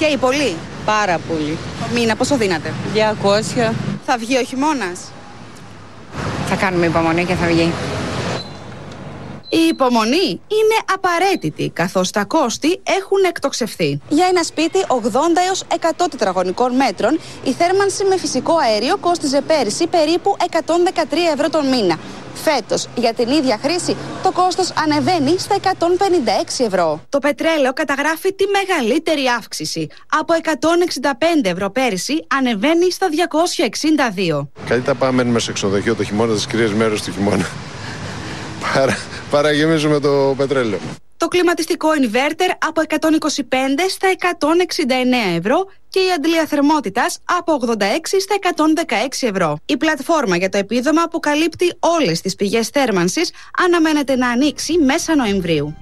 Καίει πολύ. Πάρα πολύ. Το μήνα πόσο δίνατε? διακόσια. Θα βγει ο χειμώνας? Θα κάνουμε υπομονή και θα βγει. Η υπομονή είναι απαραίτητη, καθώς τα κόστη έχουν εκτοξευθεί. Για ένα σπίτι ογδόντα έως εκατό τετραγωνικών μέτρων, η θέρμανση με φυσικό αέριο κόστιζε πέρυσι περίπου εκατόν δεκατρία ευρώ τον μήνα. Φέτος, για την ίδια χρήση, το κόστος ανεβαίνει στα εκατόν πενήντα έξι ευρώ. Το πετρέλαιο καταγράφει τη μεγαλύτερη αύξηση. Από εκατόν εξήντα πέντε ευρώ πέρυσι ανεβαίνει στα διακόσια εξήντα δύο. Καλύτερα πάμε μένουμε σε ξενοδοχείο το χειμώνα, τις κρύες μέρες του χειμώνα. Παρα, παραγεμίζουμε το πετρέλαιο. Το κλιματιστικό inverter από εκατόν είκοσι πέντε στα εκατόν εξήντα εννέα ευρώ και η αντλία θερμότητας από ογδόντα έξι στα εκατόν δεκαέξι ευρώ. Η πλατφόρμα για το επίδομα που καλύπτει όλες τις πηγές θέρμανσης αναμένεται να ανοίξει μέσα Νοεμβρίου.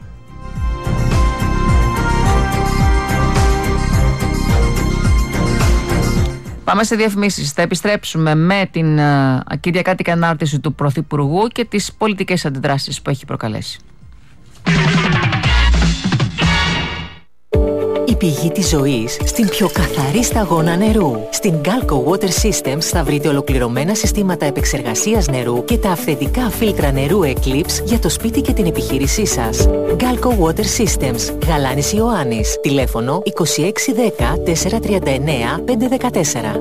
Πάμε σε διαφημίσεις. Θα επιστρέψουμε με την uh, κυριακάτικη ανάρτηση του Πρωθυπουργού και τις πολιτικές αντιδράσεις που έχει προκαλέσει. Η πηγή της ζωής στην πιο καθαρή σταγόνα νερού. Στην Galco Water Systems θα βρείτε ολοκληρωμένα συστήματα επεξεργασίας νερού και τα αυθεντικά φίλτρα νερού Eclipse για το σπίτι και την επιχείρησή σας. Galco Water Systems, Γαλάνης Ιωάννης. Τηλέφωνο είκοσι έξι δέκα τετρακόσια τριάντα εννέα πεντακόσια δεκατέσσερα.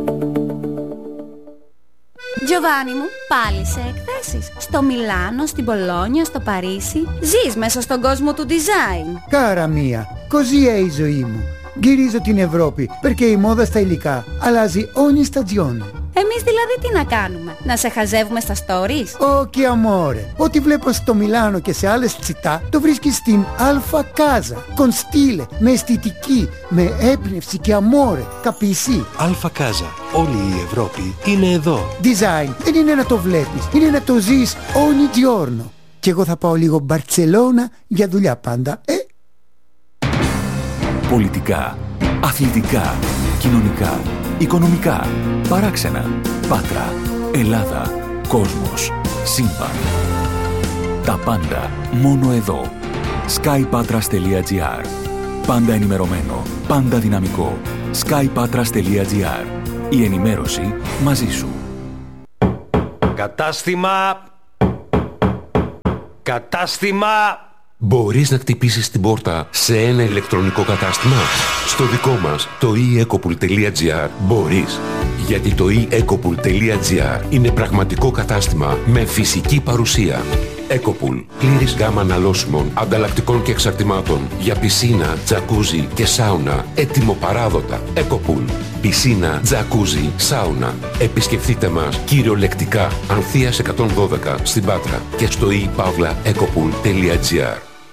Giovanni μου, πάλι σε εκθέσεις. Στο Μιλάνο, στην Πολόνια, στο Παρίσι. Ζεις μέσα στον κόσμο του design. Κάρα μία, così è η ζωή μου. Γυρίζω την Ευρώπη, perché η μόδα στα υλικά αλλάζει ogni stagione. Εμείς δηλαδή τι να κάνουμε, να σε χαζεύουμε στα stories? Όχι amore, ό,τι βλέπω στο Μιλάνο και σε άλλες τσιτά το βρίσκεις στην Alfa Casa. Con stile, με αισθητική, με έμπνευση και amore, capisci? Alfa Casa, όλη η Ευρώπη είναι εδώ. Design δεν είναι να το βλέπεις, είναι να το ζεις ogni giorno. Και εγώ θα πάω λίγο Μπαρτσελώνα για δουλειά πάντα, ε? Πολιτικά, αθλητικά, κοινωνικά, οικονομικά, παράξενα, Πάτρα, Ελλάδα, κόσμος, σύμπαν. Τα πάντα μόνο εδώ. skypatras.gr. Πάντα ενημερωμένο, πάντα δυναμικό. skypatras.gr. Η ενημέρωση μαζί σου. Κατάστημα... Κατάστημα... Μπορείς να χτυπήσεις την πόρτα σε ένα ηλεκτρονικό κατάστημα? Στο δικό μας, το e ecopool τελεία gr, μπορείς. Γιατί το e ecopool τελεία gr είναι πραγματικό κατάστημα με φυσική παρουσία. Ecopool, πλήρης γάμα αναλώσιμων, ανταλλακτικών και εξαρτημάτων για πισίνα, τζακούζι και σάουνα, έτοιμο παράδοτα. Ecopool, πισίνα, τζακούζι, σάουνα. Επισκεφτείτε μας κυριολεκτικά, Ανθείας εκατόν δώδεκα στην Πάτρα και στο e pavla ecopool τελεία gr.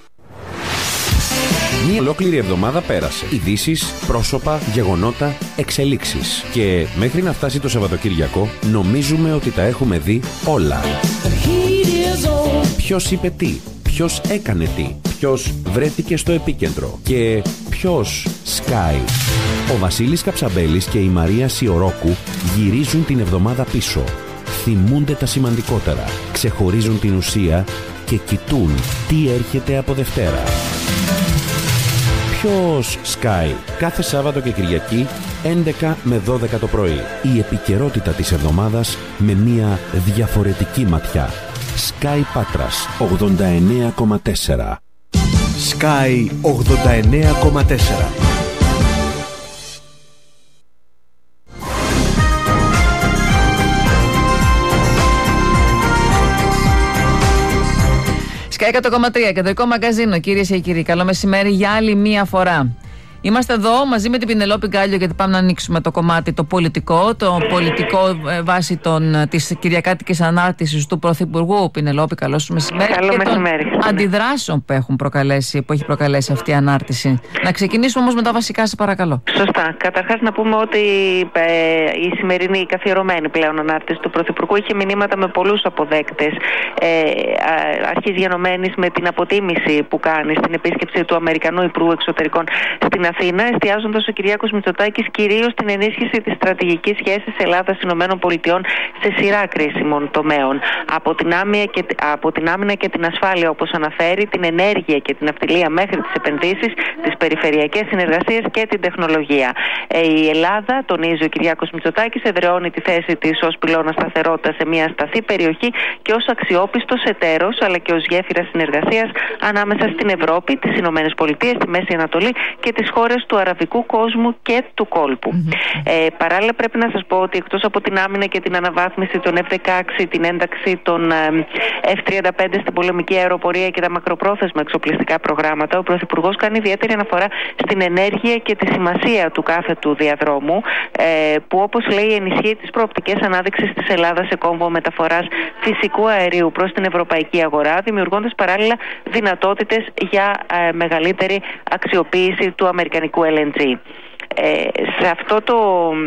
Μία ολόκληρη εβδομάδα πέρασε. Ειδήσεις, πρόσωπα, γεγονότα, εξελίξεις. Και μέχρι να φτάσει το Σαββατοκύριακο, νομίζουμε ότι τα έχουμε δει όλα. Ποιος είπε τι, ποιος έκανε τι, ποιος βρέθηκε στο επίκεντρο και ποιος σκάει. Ο Βασίλης Καψαμπέλης και η Μαρία Σιωρόκου γυρίζουν την εβδομάδα πίσω. Θυμούνται τα σημαντικότερα, ξεχωρίζουν την ουσία και κοιτούν τι έρχεται από Δευτέρα. Ποιος σκάει? Κάθε Σάββατο και Κυριακή έντεκα με δώδεκα το πρωί. Η επικαιρότητα της εβδομάδας με μια διαφορετική ματιά. Sky Πάτρας ογδόντα εννέα κόμμα τέσσερα. Sky ογδόντα εννέα κόμμα τέσσερα. Sky εκατό κόμμα τρία, κεντρικό μαγκαζίνο, κυρίες και κύριοι. Καλό μεσημέρι για άλλη μία φορά. Είμαστε εδώ μαζί με την Πινελόπη Γκάλιο γιατί πάμε να ανοίξουμε το κομμάτι το πολιτικό, το πολιτικό ε, βάσει των, της κυριακάτικης ανάρτησης του Πρωθυπουργού. Πινελόπη, καλό σου μεσημέρι. Καλό και μεσημέρι. των αντιδράσεων που, έχουν προκαλέσει, που έχει προκαλέσει αυτή η ανάρτηση. Να ξεκινήσουμε όμως με τα βασικά, σε παρακαλώ. Σωστά. Καταρχάς να πούμε ότι ε, η σημερινή, η καθιερωμένη πλέον ανάρτηση του Πρωθυπουργού είχε μηνύματα με πολλούς αποδέκτες. Ε, αρχής γενομένης με την αποτίμηση που κάνει στην επίσκεψη του Αμερικανού Υπουργού Εξωτερικών στην Αθήνα, εστιάζοντας ο Κυριάκος Μητσοτάκης κυρίως στην ενίσχυση της στρατηγικής σχέσης Ελλάδας-ΗΠΑ σε σειρά κρίσιμων τομέων. Από την, άμυνα και, από την άμυνα και την ασφάλεια, όπως αναφέρει, την ενέργεια και την ναυτιλία μέχρι τις επενδύσεις, τις περιφερειακές συνεργασίες και την τεχνολογία. Ε, η Ελλάδα, τονίζει ο Κυριάκος Μητσοτάκης, εδραιώνει τη θέση της ως πυλώνα σταθερότητα σε μια ασταθή περιοχή και ως αξιόπιστος εταίρος, αλλά και ως γέφυρα συνεργασίας ανάμεσα στην Ευρώπη, τις Ηνωμένες Πολιτείες, τη Μέση Ανατολή και τις χώρες του αραβικού κόσμου και του κόλπου. Mm-hmm. Ε, παράλληλα, πρέπει να σας πω ότι εκτός από την άμυνα και την αναβάθμιση των εφ δεκαέξι, την ένταξη των εφ τριάντα πέντε στην πολεμική αεροπορία και τα μακροπρόθεσμα εξοπλιστικά προγράμματα, ο Πρωθυπουργός κάνει ιδιαίτερη αναφορά στην ενέργεια και τη σημασία του κάθετου διαδρόμου, ε, που όπως λέει ενισχύει τις προοπτικές ανάδειξης της Ελλάδας σε κόμβο μεταφοράς φυσικού αερίου προς την ευρωπαϊκή αγορά, δημιουργώντας παράλληλα δυνατότητες για ε, μεγαλύτερη αξιοποίηση του αμερικανικού ελ εν τζι. Ε, σε αυτό το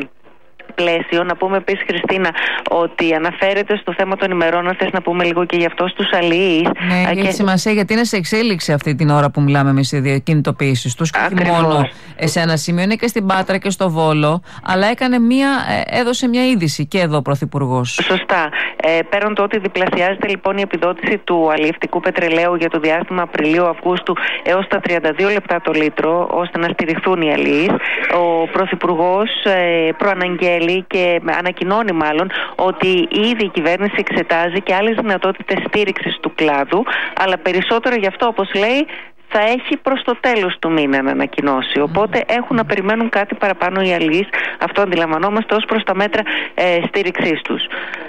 πλαίσιο, να πούμε επίσης, Χριστίνα, ότι αναφέρεται στο θέμα των ημερών, αν θες να πούμε λίγο και γι' αυτό στους αλληλείς. Ναι, και... έχει σημασία γιατί είναι σε εξέλιξη αυτή την ώρα που μιλάμε εμείς οι διακινητοποιήσεις τους. Και όχι μόνο σε ένα σημείο, είναι και στην Πάτρα και στο Βόλο, αλλά έκανε μία, έδωσε μια είδηση και εδώ ο Πρωθυπουργός. Σωστά. Ε, πέραν το ότι διπλασιάζεται λοιπόν η επιδότηση του αλλιευτικού πετρελαίου για το διάστημα Απριλίου-Αυγούστου έως τα τριάντα δύο λεπτά το λίτρο, ώστε να στηριχθούν οι αλληλείς, ο Πρωθυπουργός ε, προαναγγέλει και ανακοινώνει μάλλον ότι ήδη η κυβέρνηση εξετάζει και άλλες δυνατότητες στήριξης του κλάδου, αλλά περισσότερο γι' αυτό, όπως λέει, θα έχει προς το τέλος του μήνα να ανακοινώσει. Οπότε έχουν να περιμένουν κάτι παραπάνω οι αλληλείς. Αυτό αντιλαμβανόμαστε ως προς τα μέτρα ε, στήριξής τους.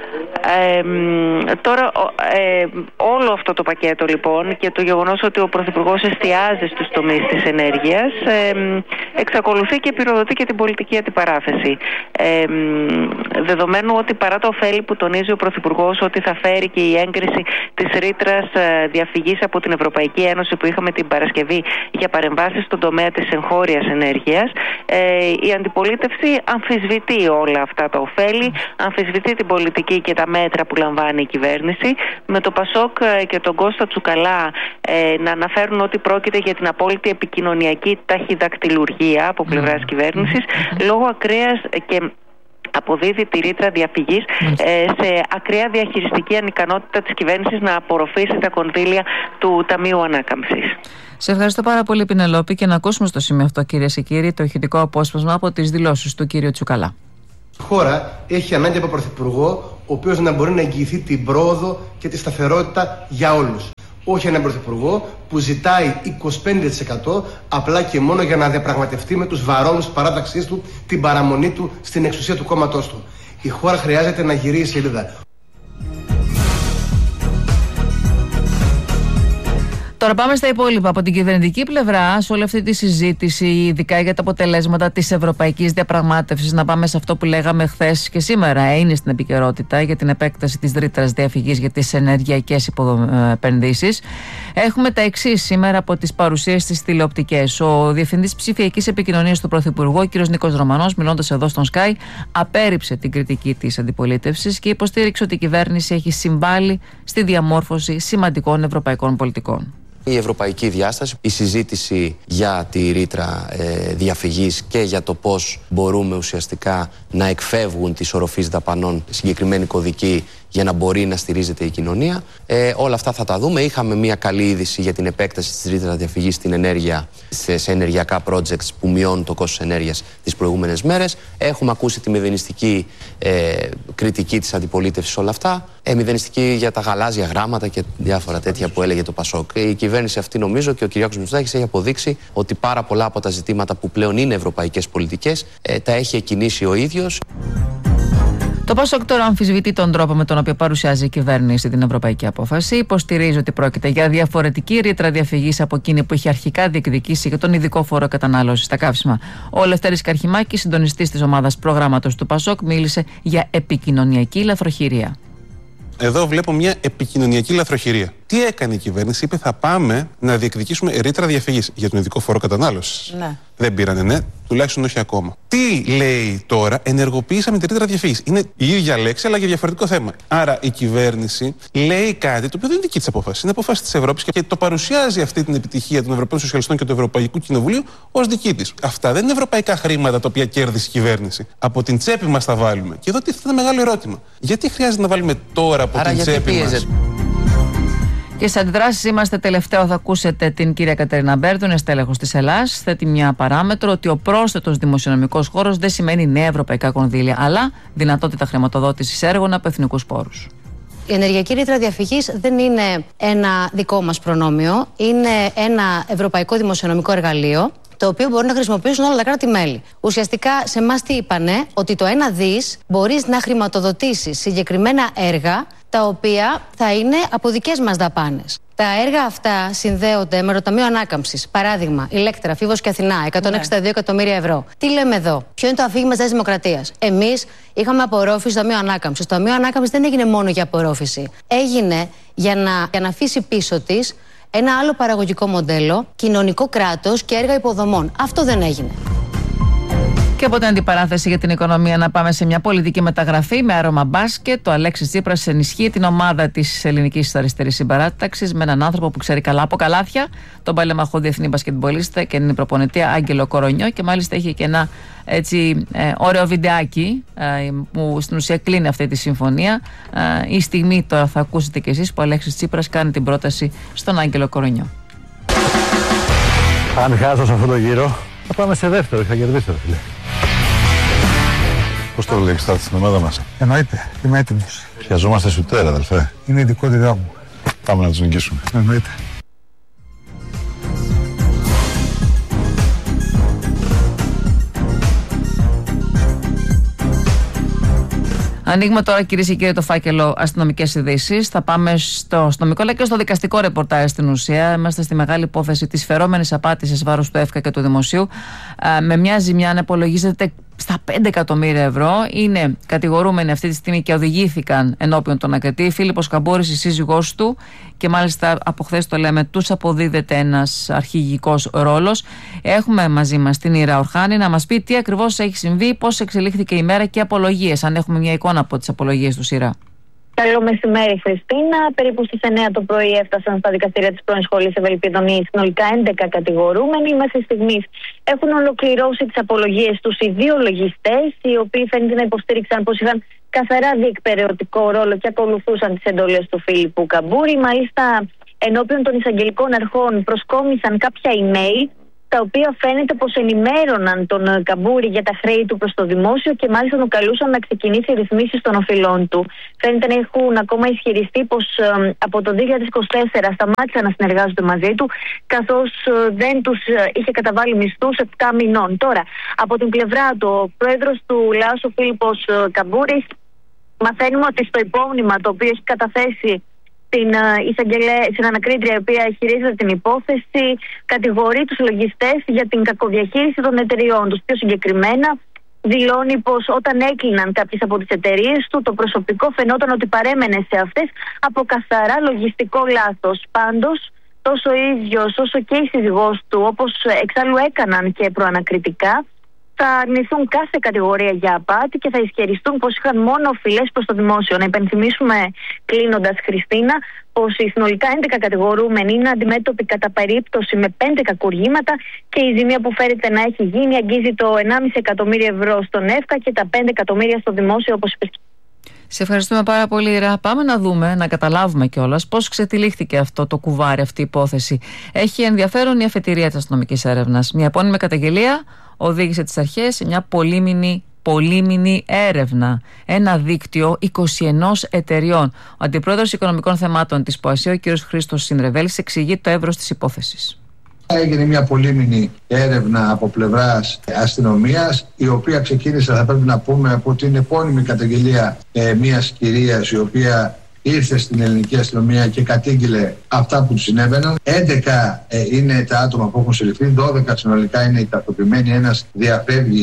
Ε, τώρα ε, όλο αυτό το πακέτο λοιπόν και το γεγονός ότι ο Πρωθυπουργός εστιάζει στους τομείς της ενέργειας ε, εξακολουθεί και πυροδοτεί και την πολιτική αντιπαράθεση. Ε, δεδομένου ότι παρά το ωφέλη που τονίζει ο Πρωθυπουργός ότι θα φέρει και η έγκριση της ρήτρας διαφυγής από την Ευρωπαϊκή Ένωση που είχαμε την Παρασκευή για παρεμβάσεις στον τομέα της εγχώριας ενέργειας, ε, η αντιπολίτευση αμφισβητεί όλα αυτά τα ωφέλη, αμφισβητεί την πολιτική και τα μέτρα που λαμβάνει η κυβέρνηση, με το Πασόκ και τον Κώστα Τσουκαλά ε, να αναφέρουν ότι πρόκειται για την απόλυτη επικοινωνιακή ταχυδακτηλουργία από πλευράς κυβέρνησης, λόγω ακραίας και αποδίδει τη ρήτρα διαφυγής ε, σε ακραία διαχειριστική ανικανότητα της κυβέρνησης να απορροφήσει τα κονδύλια του Ταμείου Ανάκαμψης. Σε ευχαριστώ πάρα πολύ, Πινελόπη, και να ακούσουμε στο σημείο αυτό, κυρίες και κύριοι, το ηχητικό απόσπασμα από τις δηλώσεις του κύριου Τσουκαλά. Η χώρα έχει ανάγκη από πρωθυπουργό, ο οποίος να μπορεί να εγγυηθεί την πρόοδο και τη σταθερότητα για όλους. Όχι έναν πρωθυπουργό που ζητάει είκοσι πέντε τοις εκατό απλά και μόνο για να διαπραγματευτεί με τους βαρώνους παράταξής του την παραμονή του στην εξουσία του κόμματός του. Η χώρα χρειάζεται να γυρίσει σελίδα. Τώρα πάμε στα υπόλοιπα. Από την κυβερνητική πλευρά, σε όλη αυτή τη συζήτηση, ειδικά για τα αποτελέσματα της ευρωπαϊκής διαπραγμάτευσης, να πάμε σε αυτό που λέγαμε χθες και σήμερα, είναι στην επικαιρότητα για την επέκταση της ρήτρας διαφυγής για τις ενεργειακές επενδύσεις. Έχουμε τα εξής σήμερα από τις παρουσίες στις τηλεοπτικές. Ο Διευθυντής Ψηφιακής Επικοινωνίας του Πρωθυπουργού, ο κ. Νίκος Ρωμανός, μιλώντας εδώ στον Sky, απέρριψε την κριτική της αντιπολίτευσης και υποστήριξε ότι η κυβέρνηση έχει συμβάλει στη διαμόρφωση σημαντικών ευρωπαϊκών πολιτικών. Η ευρωπαϊκή διάσταση, η συζήτηση για τη ρήτρα ε, διαφυγής και για το πώς μπορούμε ουσιαστικά να εκφεύγουν τις οροφείς δαπανών συγκεκριμένη κωδική για να μπορεί να στηρίζεται η κοινωνία. Ε, όλα αυτά θα τα δούμε. Είχαμε μια καλή είδηση για την επέκταση της ρήτρας διαφυγής στην ενέργεια, σε ενεργειακά projects που μειώνουν το κόστος ενέργειας τις προηγούμενες μέρες. Έχουμε ακούσει τη μηδενιστική ε, κριτική της αντιπολίτευσης όλα αυτά. Ε, μηδενιστική για τα γαλάζια γράμματα και διάφορα τέτοια που έλεγε το Πασόκ. Η κυβέρνηση αυτή, νομίζω, και ο Κυριάκος Μητσοτάκης έχει αποδείξει ότι πάρα πολλά από τα ζητήματα που πλέον είναι ευρωπαϊκές πολιτικές ε, τα έχει εκκινήσει ο ίδιος. Το Πασόκ τώρα αμφισβητεί τον τρόπο με τον οποίο παρουσιάζει η κυβέρνηση την ευρωπαϊκή απόφαση. Υποστηρίζει ότι πρόκειται για διαφορετική ρήτρα διαφυγής από εκείνη που είχε αρχικά διεκδικήσει για τον ειδικό φόρο κατανάλωσης στα καύσιμα. Ο Λευτέρης Καρχημάκης, συντονιστής της ομάδας προγράμματος του Πασόκ, μίλησε για επικοινωνιακή λαθροχειρία. Εδώ βλέπω μια επικοινωνιακή λαθροχειρία. Τι έκανε η κυβέρνηση? Είπε θα πάμε να διεκδικήσουμε ρήτρα διαφυγής για τον ειδικό φόρο κατανάλωσης. Ναι. Δεν πήρανε, ναι, τουλάχιστον όχι ακόμα. Τι λέει τώρα? Ενεργοποιήσαμε τη ρήτρα διαφυγής. Είναι η ίδια λέξη, αλλά για διαφορετικό θέμα. Άρα η κυβέρνηση λέει κάτι το οποίο δεν είναι δική της απόφαση. Είναι απόφαση της Ευρώπης και το παρουσιάζει αυτή την επιτυχία των Ευρωπαίων Σοσιαλιστών και του Ευρωπαϊκού Κοινοβουλίου ως δική της. Αυτά δεν είναι ευρωπαϊκά χρήματα τα οποία κέρδισε η κυβέρνηση. Από την τσέπη μας τα βάλουμε. Και εδώ τίθεται ένα μεγάλο ερώτημα. Γιατί χρειάζεται να βάλουμε τώρα από Άρα την τσέπη μας? Και σε αντιδράσεις είμαστε. Τελευταίο θα ακούσετε την κυρία Κατερίνα Μπέρντου, είναι στέλεχος της Ελλάς. Θέτει μια παράμετρο ότι ο πρόσθετος δημοσιονομικός χώρος δεν σημαίνει νέα ευρωπαϊκά κονδύλια, αλλά δυνατότητα χρηματοδότησης έργων από εθνικούς πόρους. Η ενεργειακή ρήτρα διαφυγής δεν είναι ένα δικό μας προνόμιο, είναι ένα ευρωπαϊκό δημοσιονομικό εργαλείο, το οποίο μπορεί να χρησιμοποιήσουν όλα τα κράτη-μέλη. Ουσιαστικά σε εμάς τι είπανε? Ότι το ένα δις μπορείς να χρηματοδοτήσεις συγκεκριμένα έργα τα οποία θα είναι από δικές μας δαπάνες. Τα έργα αυτά συνδέονται με το Ταμείο Ανάκαμψης. Παράδειγμα, Ηλέκτρα, Φίβος και Αθηνά, εκατόν εξήντα δύο εκατομμύρια ευρώ. Τι λέμε εδώ? Ποιο είναι το αφήγημα της Δημοκρατίας? Εμείς είχαμε απορρόφηση στο Ταμείο Ανάκαμψης. Το Ταμείο Ανάκαμψης δεν έγινε μόνο για απορρόφηση. Έγινε για να, για να αφήσει πίσω της ένα άλλο παραγωγικό μοντέλο, κοινωνικό κράτος και έργα υποδομών. Αυτό δεν έγινε. Και από την αντιπαράθεση για την οικονομία να πάμε σε μια πολιτική μεταγραφή με άρωμα μπάσκετ. Ο Αλέξης Τσίπρας ενισχύει την ομάδα της ελληνικής αριστερής συμπαράταξης με έναν άνθρωπο που ξέρει καλά από καλάθια, τον παλέμαχο διεθνή μπασκετμπολίστα και την προπονητή Άγγελο Κορονιό. Και μάλιστα έχει και ένα έτσι ε, ωραίο βιντεάκι ε, που στην ουσία κλείνει αυτή τη συμφωνία. Ε, η στιγμή τώρα θα ακούσετε κι εσείς που ο Αλέξης Τσίπρας κάνει την πρόταση στον Άγγελο Κορονιό. Αν χάσω σε αυτό το γύρο, θα πάμε σε δεύτερο, θα κερδίσω, φίλε. Πώς το λέξεις τώρα στην ομάδα μας? Εννοείται, είμαι έτοιμος. Χρειαζόμαστε σουτέρα, αδελφέ. Είναι η ειδικότητά μου. Πάμε να τους νικήσουμε. Εννοείται. Ανοίγουμε τώρα, κυρίες και κύριοι, το φάκελο αστυνομικές ειδήσεις. Θα πάμε στο αστυνομικό αλλά και στο δικαστικό ρεπορτάζ στην ουσία. Είμαστε στη μεγάλη υπόθεση της φερόμενης απάτης εις βάρος του ΕΦΚΑ και του Δημοσίου. Με μια ζημιά να υπολογίζεται στα πέντε εκατομμύρια ευρώ. Είναι κατηγορούμενοι αυτή τη στιγμή και οδηγήθηκαν ενώπιον των ακριτή. Φίλιππος Καμπούρης, η σύζυγός του, και μάλιστα από χθες το λέμε, τους αποδίδεται ένας αρχηγικός ρόλος. Έχουμε μαζί μας την Ήρα Ορχάνη να μας πει τι ακριβώς έχει συμβεί, πώς εξελίχθηκε η μέρα και απολογίες. Αν έχουμε μια εικόνα από τις απολογίες του, Ήρα. Καλό μεσημέρι, Χριστίνα. Περίπου στις εννιά το πρωί έφτασαν στα δικαστήρια της πρώην σχολής Ευελπίδων οι συνολικά έντεκα κατηγορούμενοι. Μέχρι στιγμής έχουν ολοκληρώσει τις απολογίες τους οι δύο λογιστές, οι οποίοι φαίνεται να υποστήριξαν πως είχαν καθαρά διεκπεραιωτικό ρόλο και ακολουθούσαν τις εντολές του Φίλιππου Καμπούρη. Μάλιστα, ενώπιον των εισαγγελικών αρχών προσκόμισαν κάποια email, τα οποία φαίνεται πως ενημέρωναν τον Καμπούρη για τα χρέη του προς το δημόσιο και μάλιστα τον καλούσαν να ξεκινήσει ρυθμίσεις των οφειλών του. Φαίνεται να έχουν ακόμα ισχυριστεί πως ε, από το δύο χιλιάδες είκοσι τέσσερα σταμάτησαν να συνεργάζονται μαζί του, καθώς ε, δεν τους ε, είχε καταβάλει μισθούς επτά μηνών. Τώρα, από την πλευρά του, ο πρόεδρος του ΛΑΟΣ, ο Φίλιππος ε, Καμπούρης, μαθαίνουμε ότι στο υπόμνημα το οποίο έχει καταθέσει Στην, στην ανακρίτρια η οποία χειρίζεται την υπόθεση, κατηγορεί τους λογιστές για την κακοδιαχείριση των εταιριών τους. Πιο συγκεκριμένα δηλώνει πως όταν έκλειναν κάποιες από τις εταιρείες του, το προσωπικό φαινόταν ότι παρέμενε σε αυτές από καθαρά λογιστικό λάθος. Πάντως, τόσο ο ίδιος όσο και η σύζυγός του, όπως εξάλλου έκαναν και προανακριτικά, θα αρνηθούν κάθε κατηγορία για απάτη και θα ισχυριστούν πως είχαν μόνο οφειλές προς το δημόσιο. Να υπενθυμίσουμε, κλείνοντας, Χριστίνα, πως οι συνολικά έντεκα κατηγορούμενοι είναι αντιμέτωποι κατά περίπτωση με πέντε κακουργήματα και η ζημία που φέρεται να έχει γίνει αγγίζει το ενάμιση εκατομμύρια ευρώ στον ΕΦΚΑ και τα πέντε εκατομμύρια στο δημόσιο, όπως είπε. Σε ευχαριστούμε πάρα πολύ, Ρα. Πάμε να δούμε, να καταλάβουμε κιόλας πώς ξετυλίχθηκε αυτό το κουβάρι, αυτή η υπόθεση. Έχει ενδιαφέρον η αφετηρία της αστυνομικής έρευνας. Μια επώνυμη καταγγελία οδήγησε τις αρχές σε μια πολύμηνη, πολύμηνη έρευνα. Ένα δίκτυο είκοσι ένα εταιριών. Ο Αντιπρόεδρος Οικονομικών Θεμάτων της ΠΟΑΣΥ, ο κ. Χρήστος Συνδρεβέλης, εξηγεί το εύρος της υπόθεσης. Έγινε μια πολύμηνη έρευνα από πλευράς αστυνομίας, η οποία ξεκίνησε, θα πρέπει να πούμε, από την επώνυμη καταγγελία ε, μιας κυρίας η οποία ήρθε στην ελληνική αστυνομία και κατήγγειλε αυτά που του συνέβαιναν. έντεκα ε, είναι τα άτομα που έχουν συλληφθεί, δώδεκα συνολικά είναι οι ταυτοποιημένοι, ένας διαφεύγει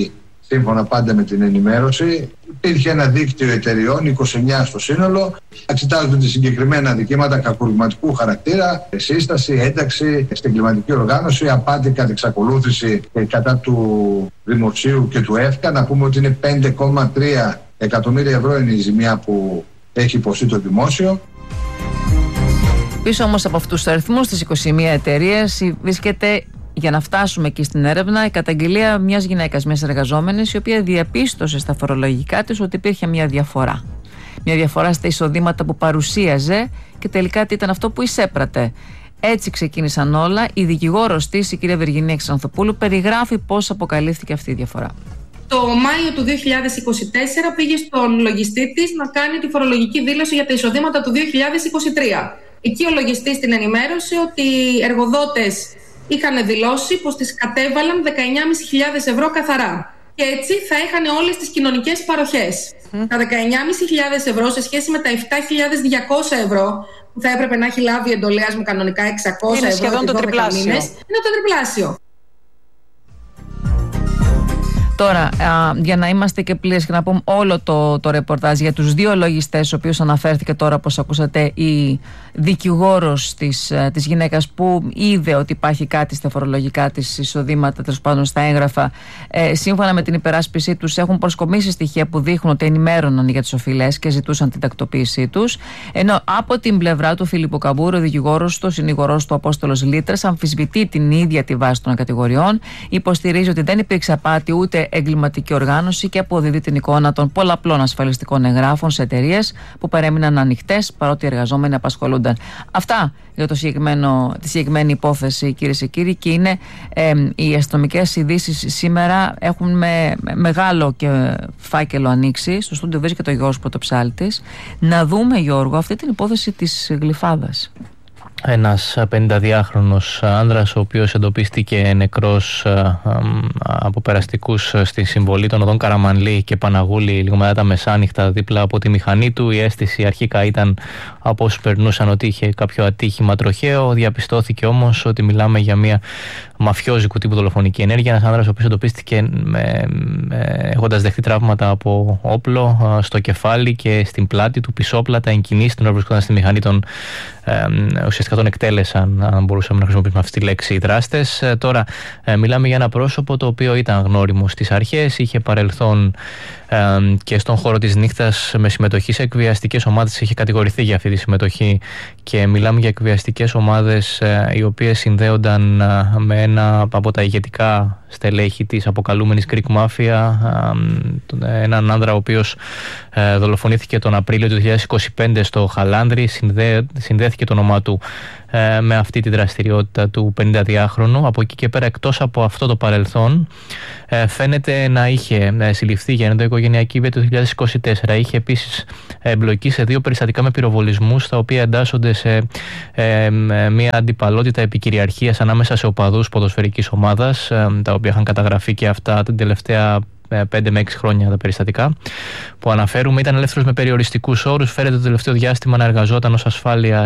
σύμφωνα πάντα με την ενημέρωση. Υπήρχε ένα δίκτυο εταιριών, είκοσι εννιά στο σύνολο. Εξετάζονται συγκεκριμένα δικήματα κακουργηματικού χαρακτήρα, σύσταση, ένταξη στην κλιματική οργάνωση, απάτη κατά εξακολούθηση κατά του Δημοσίου και του ΕΦΚΑ. Να πούμε ότι είναι πέντε κόμμα τρία εκατομμύρια ευρώ είναι η ζημιά που έχει υποστεί το δημόσιο. Πίσω όμως από αυτούς τους αριθμούς, τις είκοσι μία εταιρείες, βρίσκεται, για να φτάσουμε εκεί στην έρευνα, η καταγγελία μιας γυναίκας, μιας εργαζόμενης, η οποία διαπίστωσε στα φορολογικά της ότι υπήρχε μια διαφορά. Μια διαφορά στα εισοδήματα που παρουσίαζε και τελικά τι ήταν αυτό που εισέπρατε. Έτσι ξεκίνησαν όλα. Η δικηγόρος της, η κυρία Βεργινία Ξανθοπούλου, περιγράφει πώς αποκαλύφθηκε αυτή η διαφορά. Το Μάιο του δύο χιλιάδες είκοσι τέσσερα πήγε στον λογιστή της να κάνει τη φορολογική δήλωση για τα εισοδήματα του δύο χιλιάδες είκοσι τρία. Εκεί ο λογιστής την ενημέρωσε ότι οι εργοδότες είχαν δηλώσει πως τις κατέβαλαν δεκαεννιά χιλιάδες πεντακόσια ευρώ καθαρά. Και έτσι θα είχαν όλες τις κοινωνικές παροχές. Mm. Τα δεκαεννιά χιλιάδες πεντακόσια ευρώ σε σχέση με τα επτά χιλιάδες διακόσια ευρώ που θα έπρεπε να έχει λάβει εντολέας μου κανονικά εξακόσια είναι ευρώ σχεδόν το τριπλάσιο. Μήνες, είναι το τριπλάσιο. Τώρα, α, για να είμαστε και πλήρες και να πούμε όλο το, το ρεπορτάζ για τους δύο λογιστές, ο οποίος αναφέρθηκε τώρα, όπως ακούσατε, η δικηγόρος της, της γυναίκας που είδε ότι υπάρχει κάτι στα φορολογικά της εισοδήματα, τέλος πάντων στα έγγραφα. Ε, σύμφωνα με την υπεράσπιση τους, έχουν προσκομίσει στοιχεία που δείχνουν ότι ενημέρωναν για τις οφειλές και ζητούσαν την τακτοποίησή τους. Ενώ από την πλευρά του Φίλιππου Καμπούρου, ο δικηγόρος του, ο συνηγορός του Απόστολος Λίτρας, αμφισβητεί την ίδια τη βάση των κατηγοριών, υποστηρίζει ότι δεν υπήρξε απάτη ούτε εγκληματική οργάνωση και αποδίδει την εικόνα των πολλαπλών ασφαλιστικών εγγράφων σε εταιρείες που παρέμειναν ανοιχτές παρότι οι εργαζόμενοι απασχολούνταν. Αυτά για το συγκεκριμένο, τη συγκεκριμένη υπόθεση, κυρίες και κύριοι, και είναι ε, οι αστυνομικές ειδήσεις σήμερα έχουν με, με μεγάλο και φάκελο ανοίξει. Στο στούντιο βρίσκεται ο Γιώργος Πρωτοψάλτης. Να δούμε, Γιώργο, αυτή την υπόθεση της Γλυφάδας. Ένας πενηνταδυάχρονος άνδρας, ο οποίος εντοπίστηκε νεκρός από περαστικούς στη συμβολή των οδών Καραμανλή και Παναγούλη λίγο μετά τα μεσάνυχτα δίπλα από τη μηχανή του. Η αίσθηση αρχικά ήταν από όσους περνούσαν ότι είχε κάποιο ατύχημα τροχαίο. Διαπιστώθηκε όμως ότι μιλάμε για μια μαφιόζικου τύπου δολοφονική ενέργεια. Ένας άνδρας ο οποίος εντοπίστηκε με, με, έχοντας δεχτεί τραύματα από όπλο στο κεφάλι και στην πλάτη του, πισόπλατα, εν κινήσει, τον βρισκόταν στη μηχανή των ε, ουσιαστικά τον εκτέλεσαν, αν μπορούσαμε να χρησιμοποιήσουμε αυτή τη λέξη, οι δράστες. Ε, τώρα ε, μιλάμε για ένα πρόσωπο το οποίο ήταν γνώριμο στις αρχές, είχε παρελθόν ε, και στον χώρο της νύχτας με συμμετοχή σε εκβιαστικές ομάδες, είχε κατηγορηθεί για αυτή τη συμμετοχή και μιλάμε για εκβιαστικές ομάδες ε, οι οποίες συνδέονταν ε, με ένα από τα ηγετικά στελέχη της αποκαλούμενης Greek Mafia, ε, έναν άνδρα ο οποίος ε, δολοφονήθηκε τον Απρίλιο του δύο χιλιάδες είκοσι πέντε στο Χαλάνδρι. Συνδέ, συνδέθηκε το όνομά του ε, με αυτή τη δραστηριότητα του πενηνταδυάχρονου. Από εκεί και πέρα, εκτός από αυτό το παρελθόν, ε, φαίνεται να είχε ε, συλληφθεί για ενδοοικογενειακή βία το δύο χιλιάδες είκοσι τέσσερα. Είχε επίσης εμπλοκή σε δύο περιστατικά με πυροβολισμούς, τα οποία εντάσσονται σε ε, μια αντιπαλότητα επικυριαρχίας ανάμεσα σε οπαδούς ποδοσφαιρικής ομάδας, ε, τα οποία είχαν καταγραφεί και αυτά την τελευταία πέντε με έξι χρόνια τα περιστατικά που αναφέρουμε. Ήταν ελεύθερος με περιοριστικούς όρους. Φέρεται το τελευταίο διάστημα να εργαζόταν ως ασφάλεια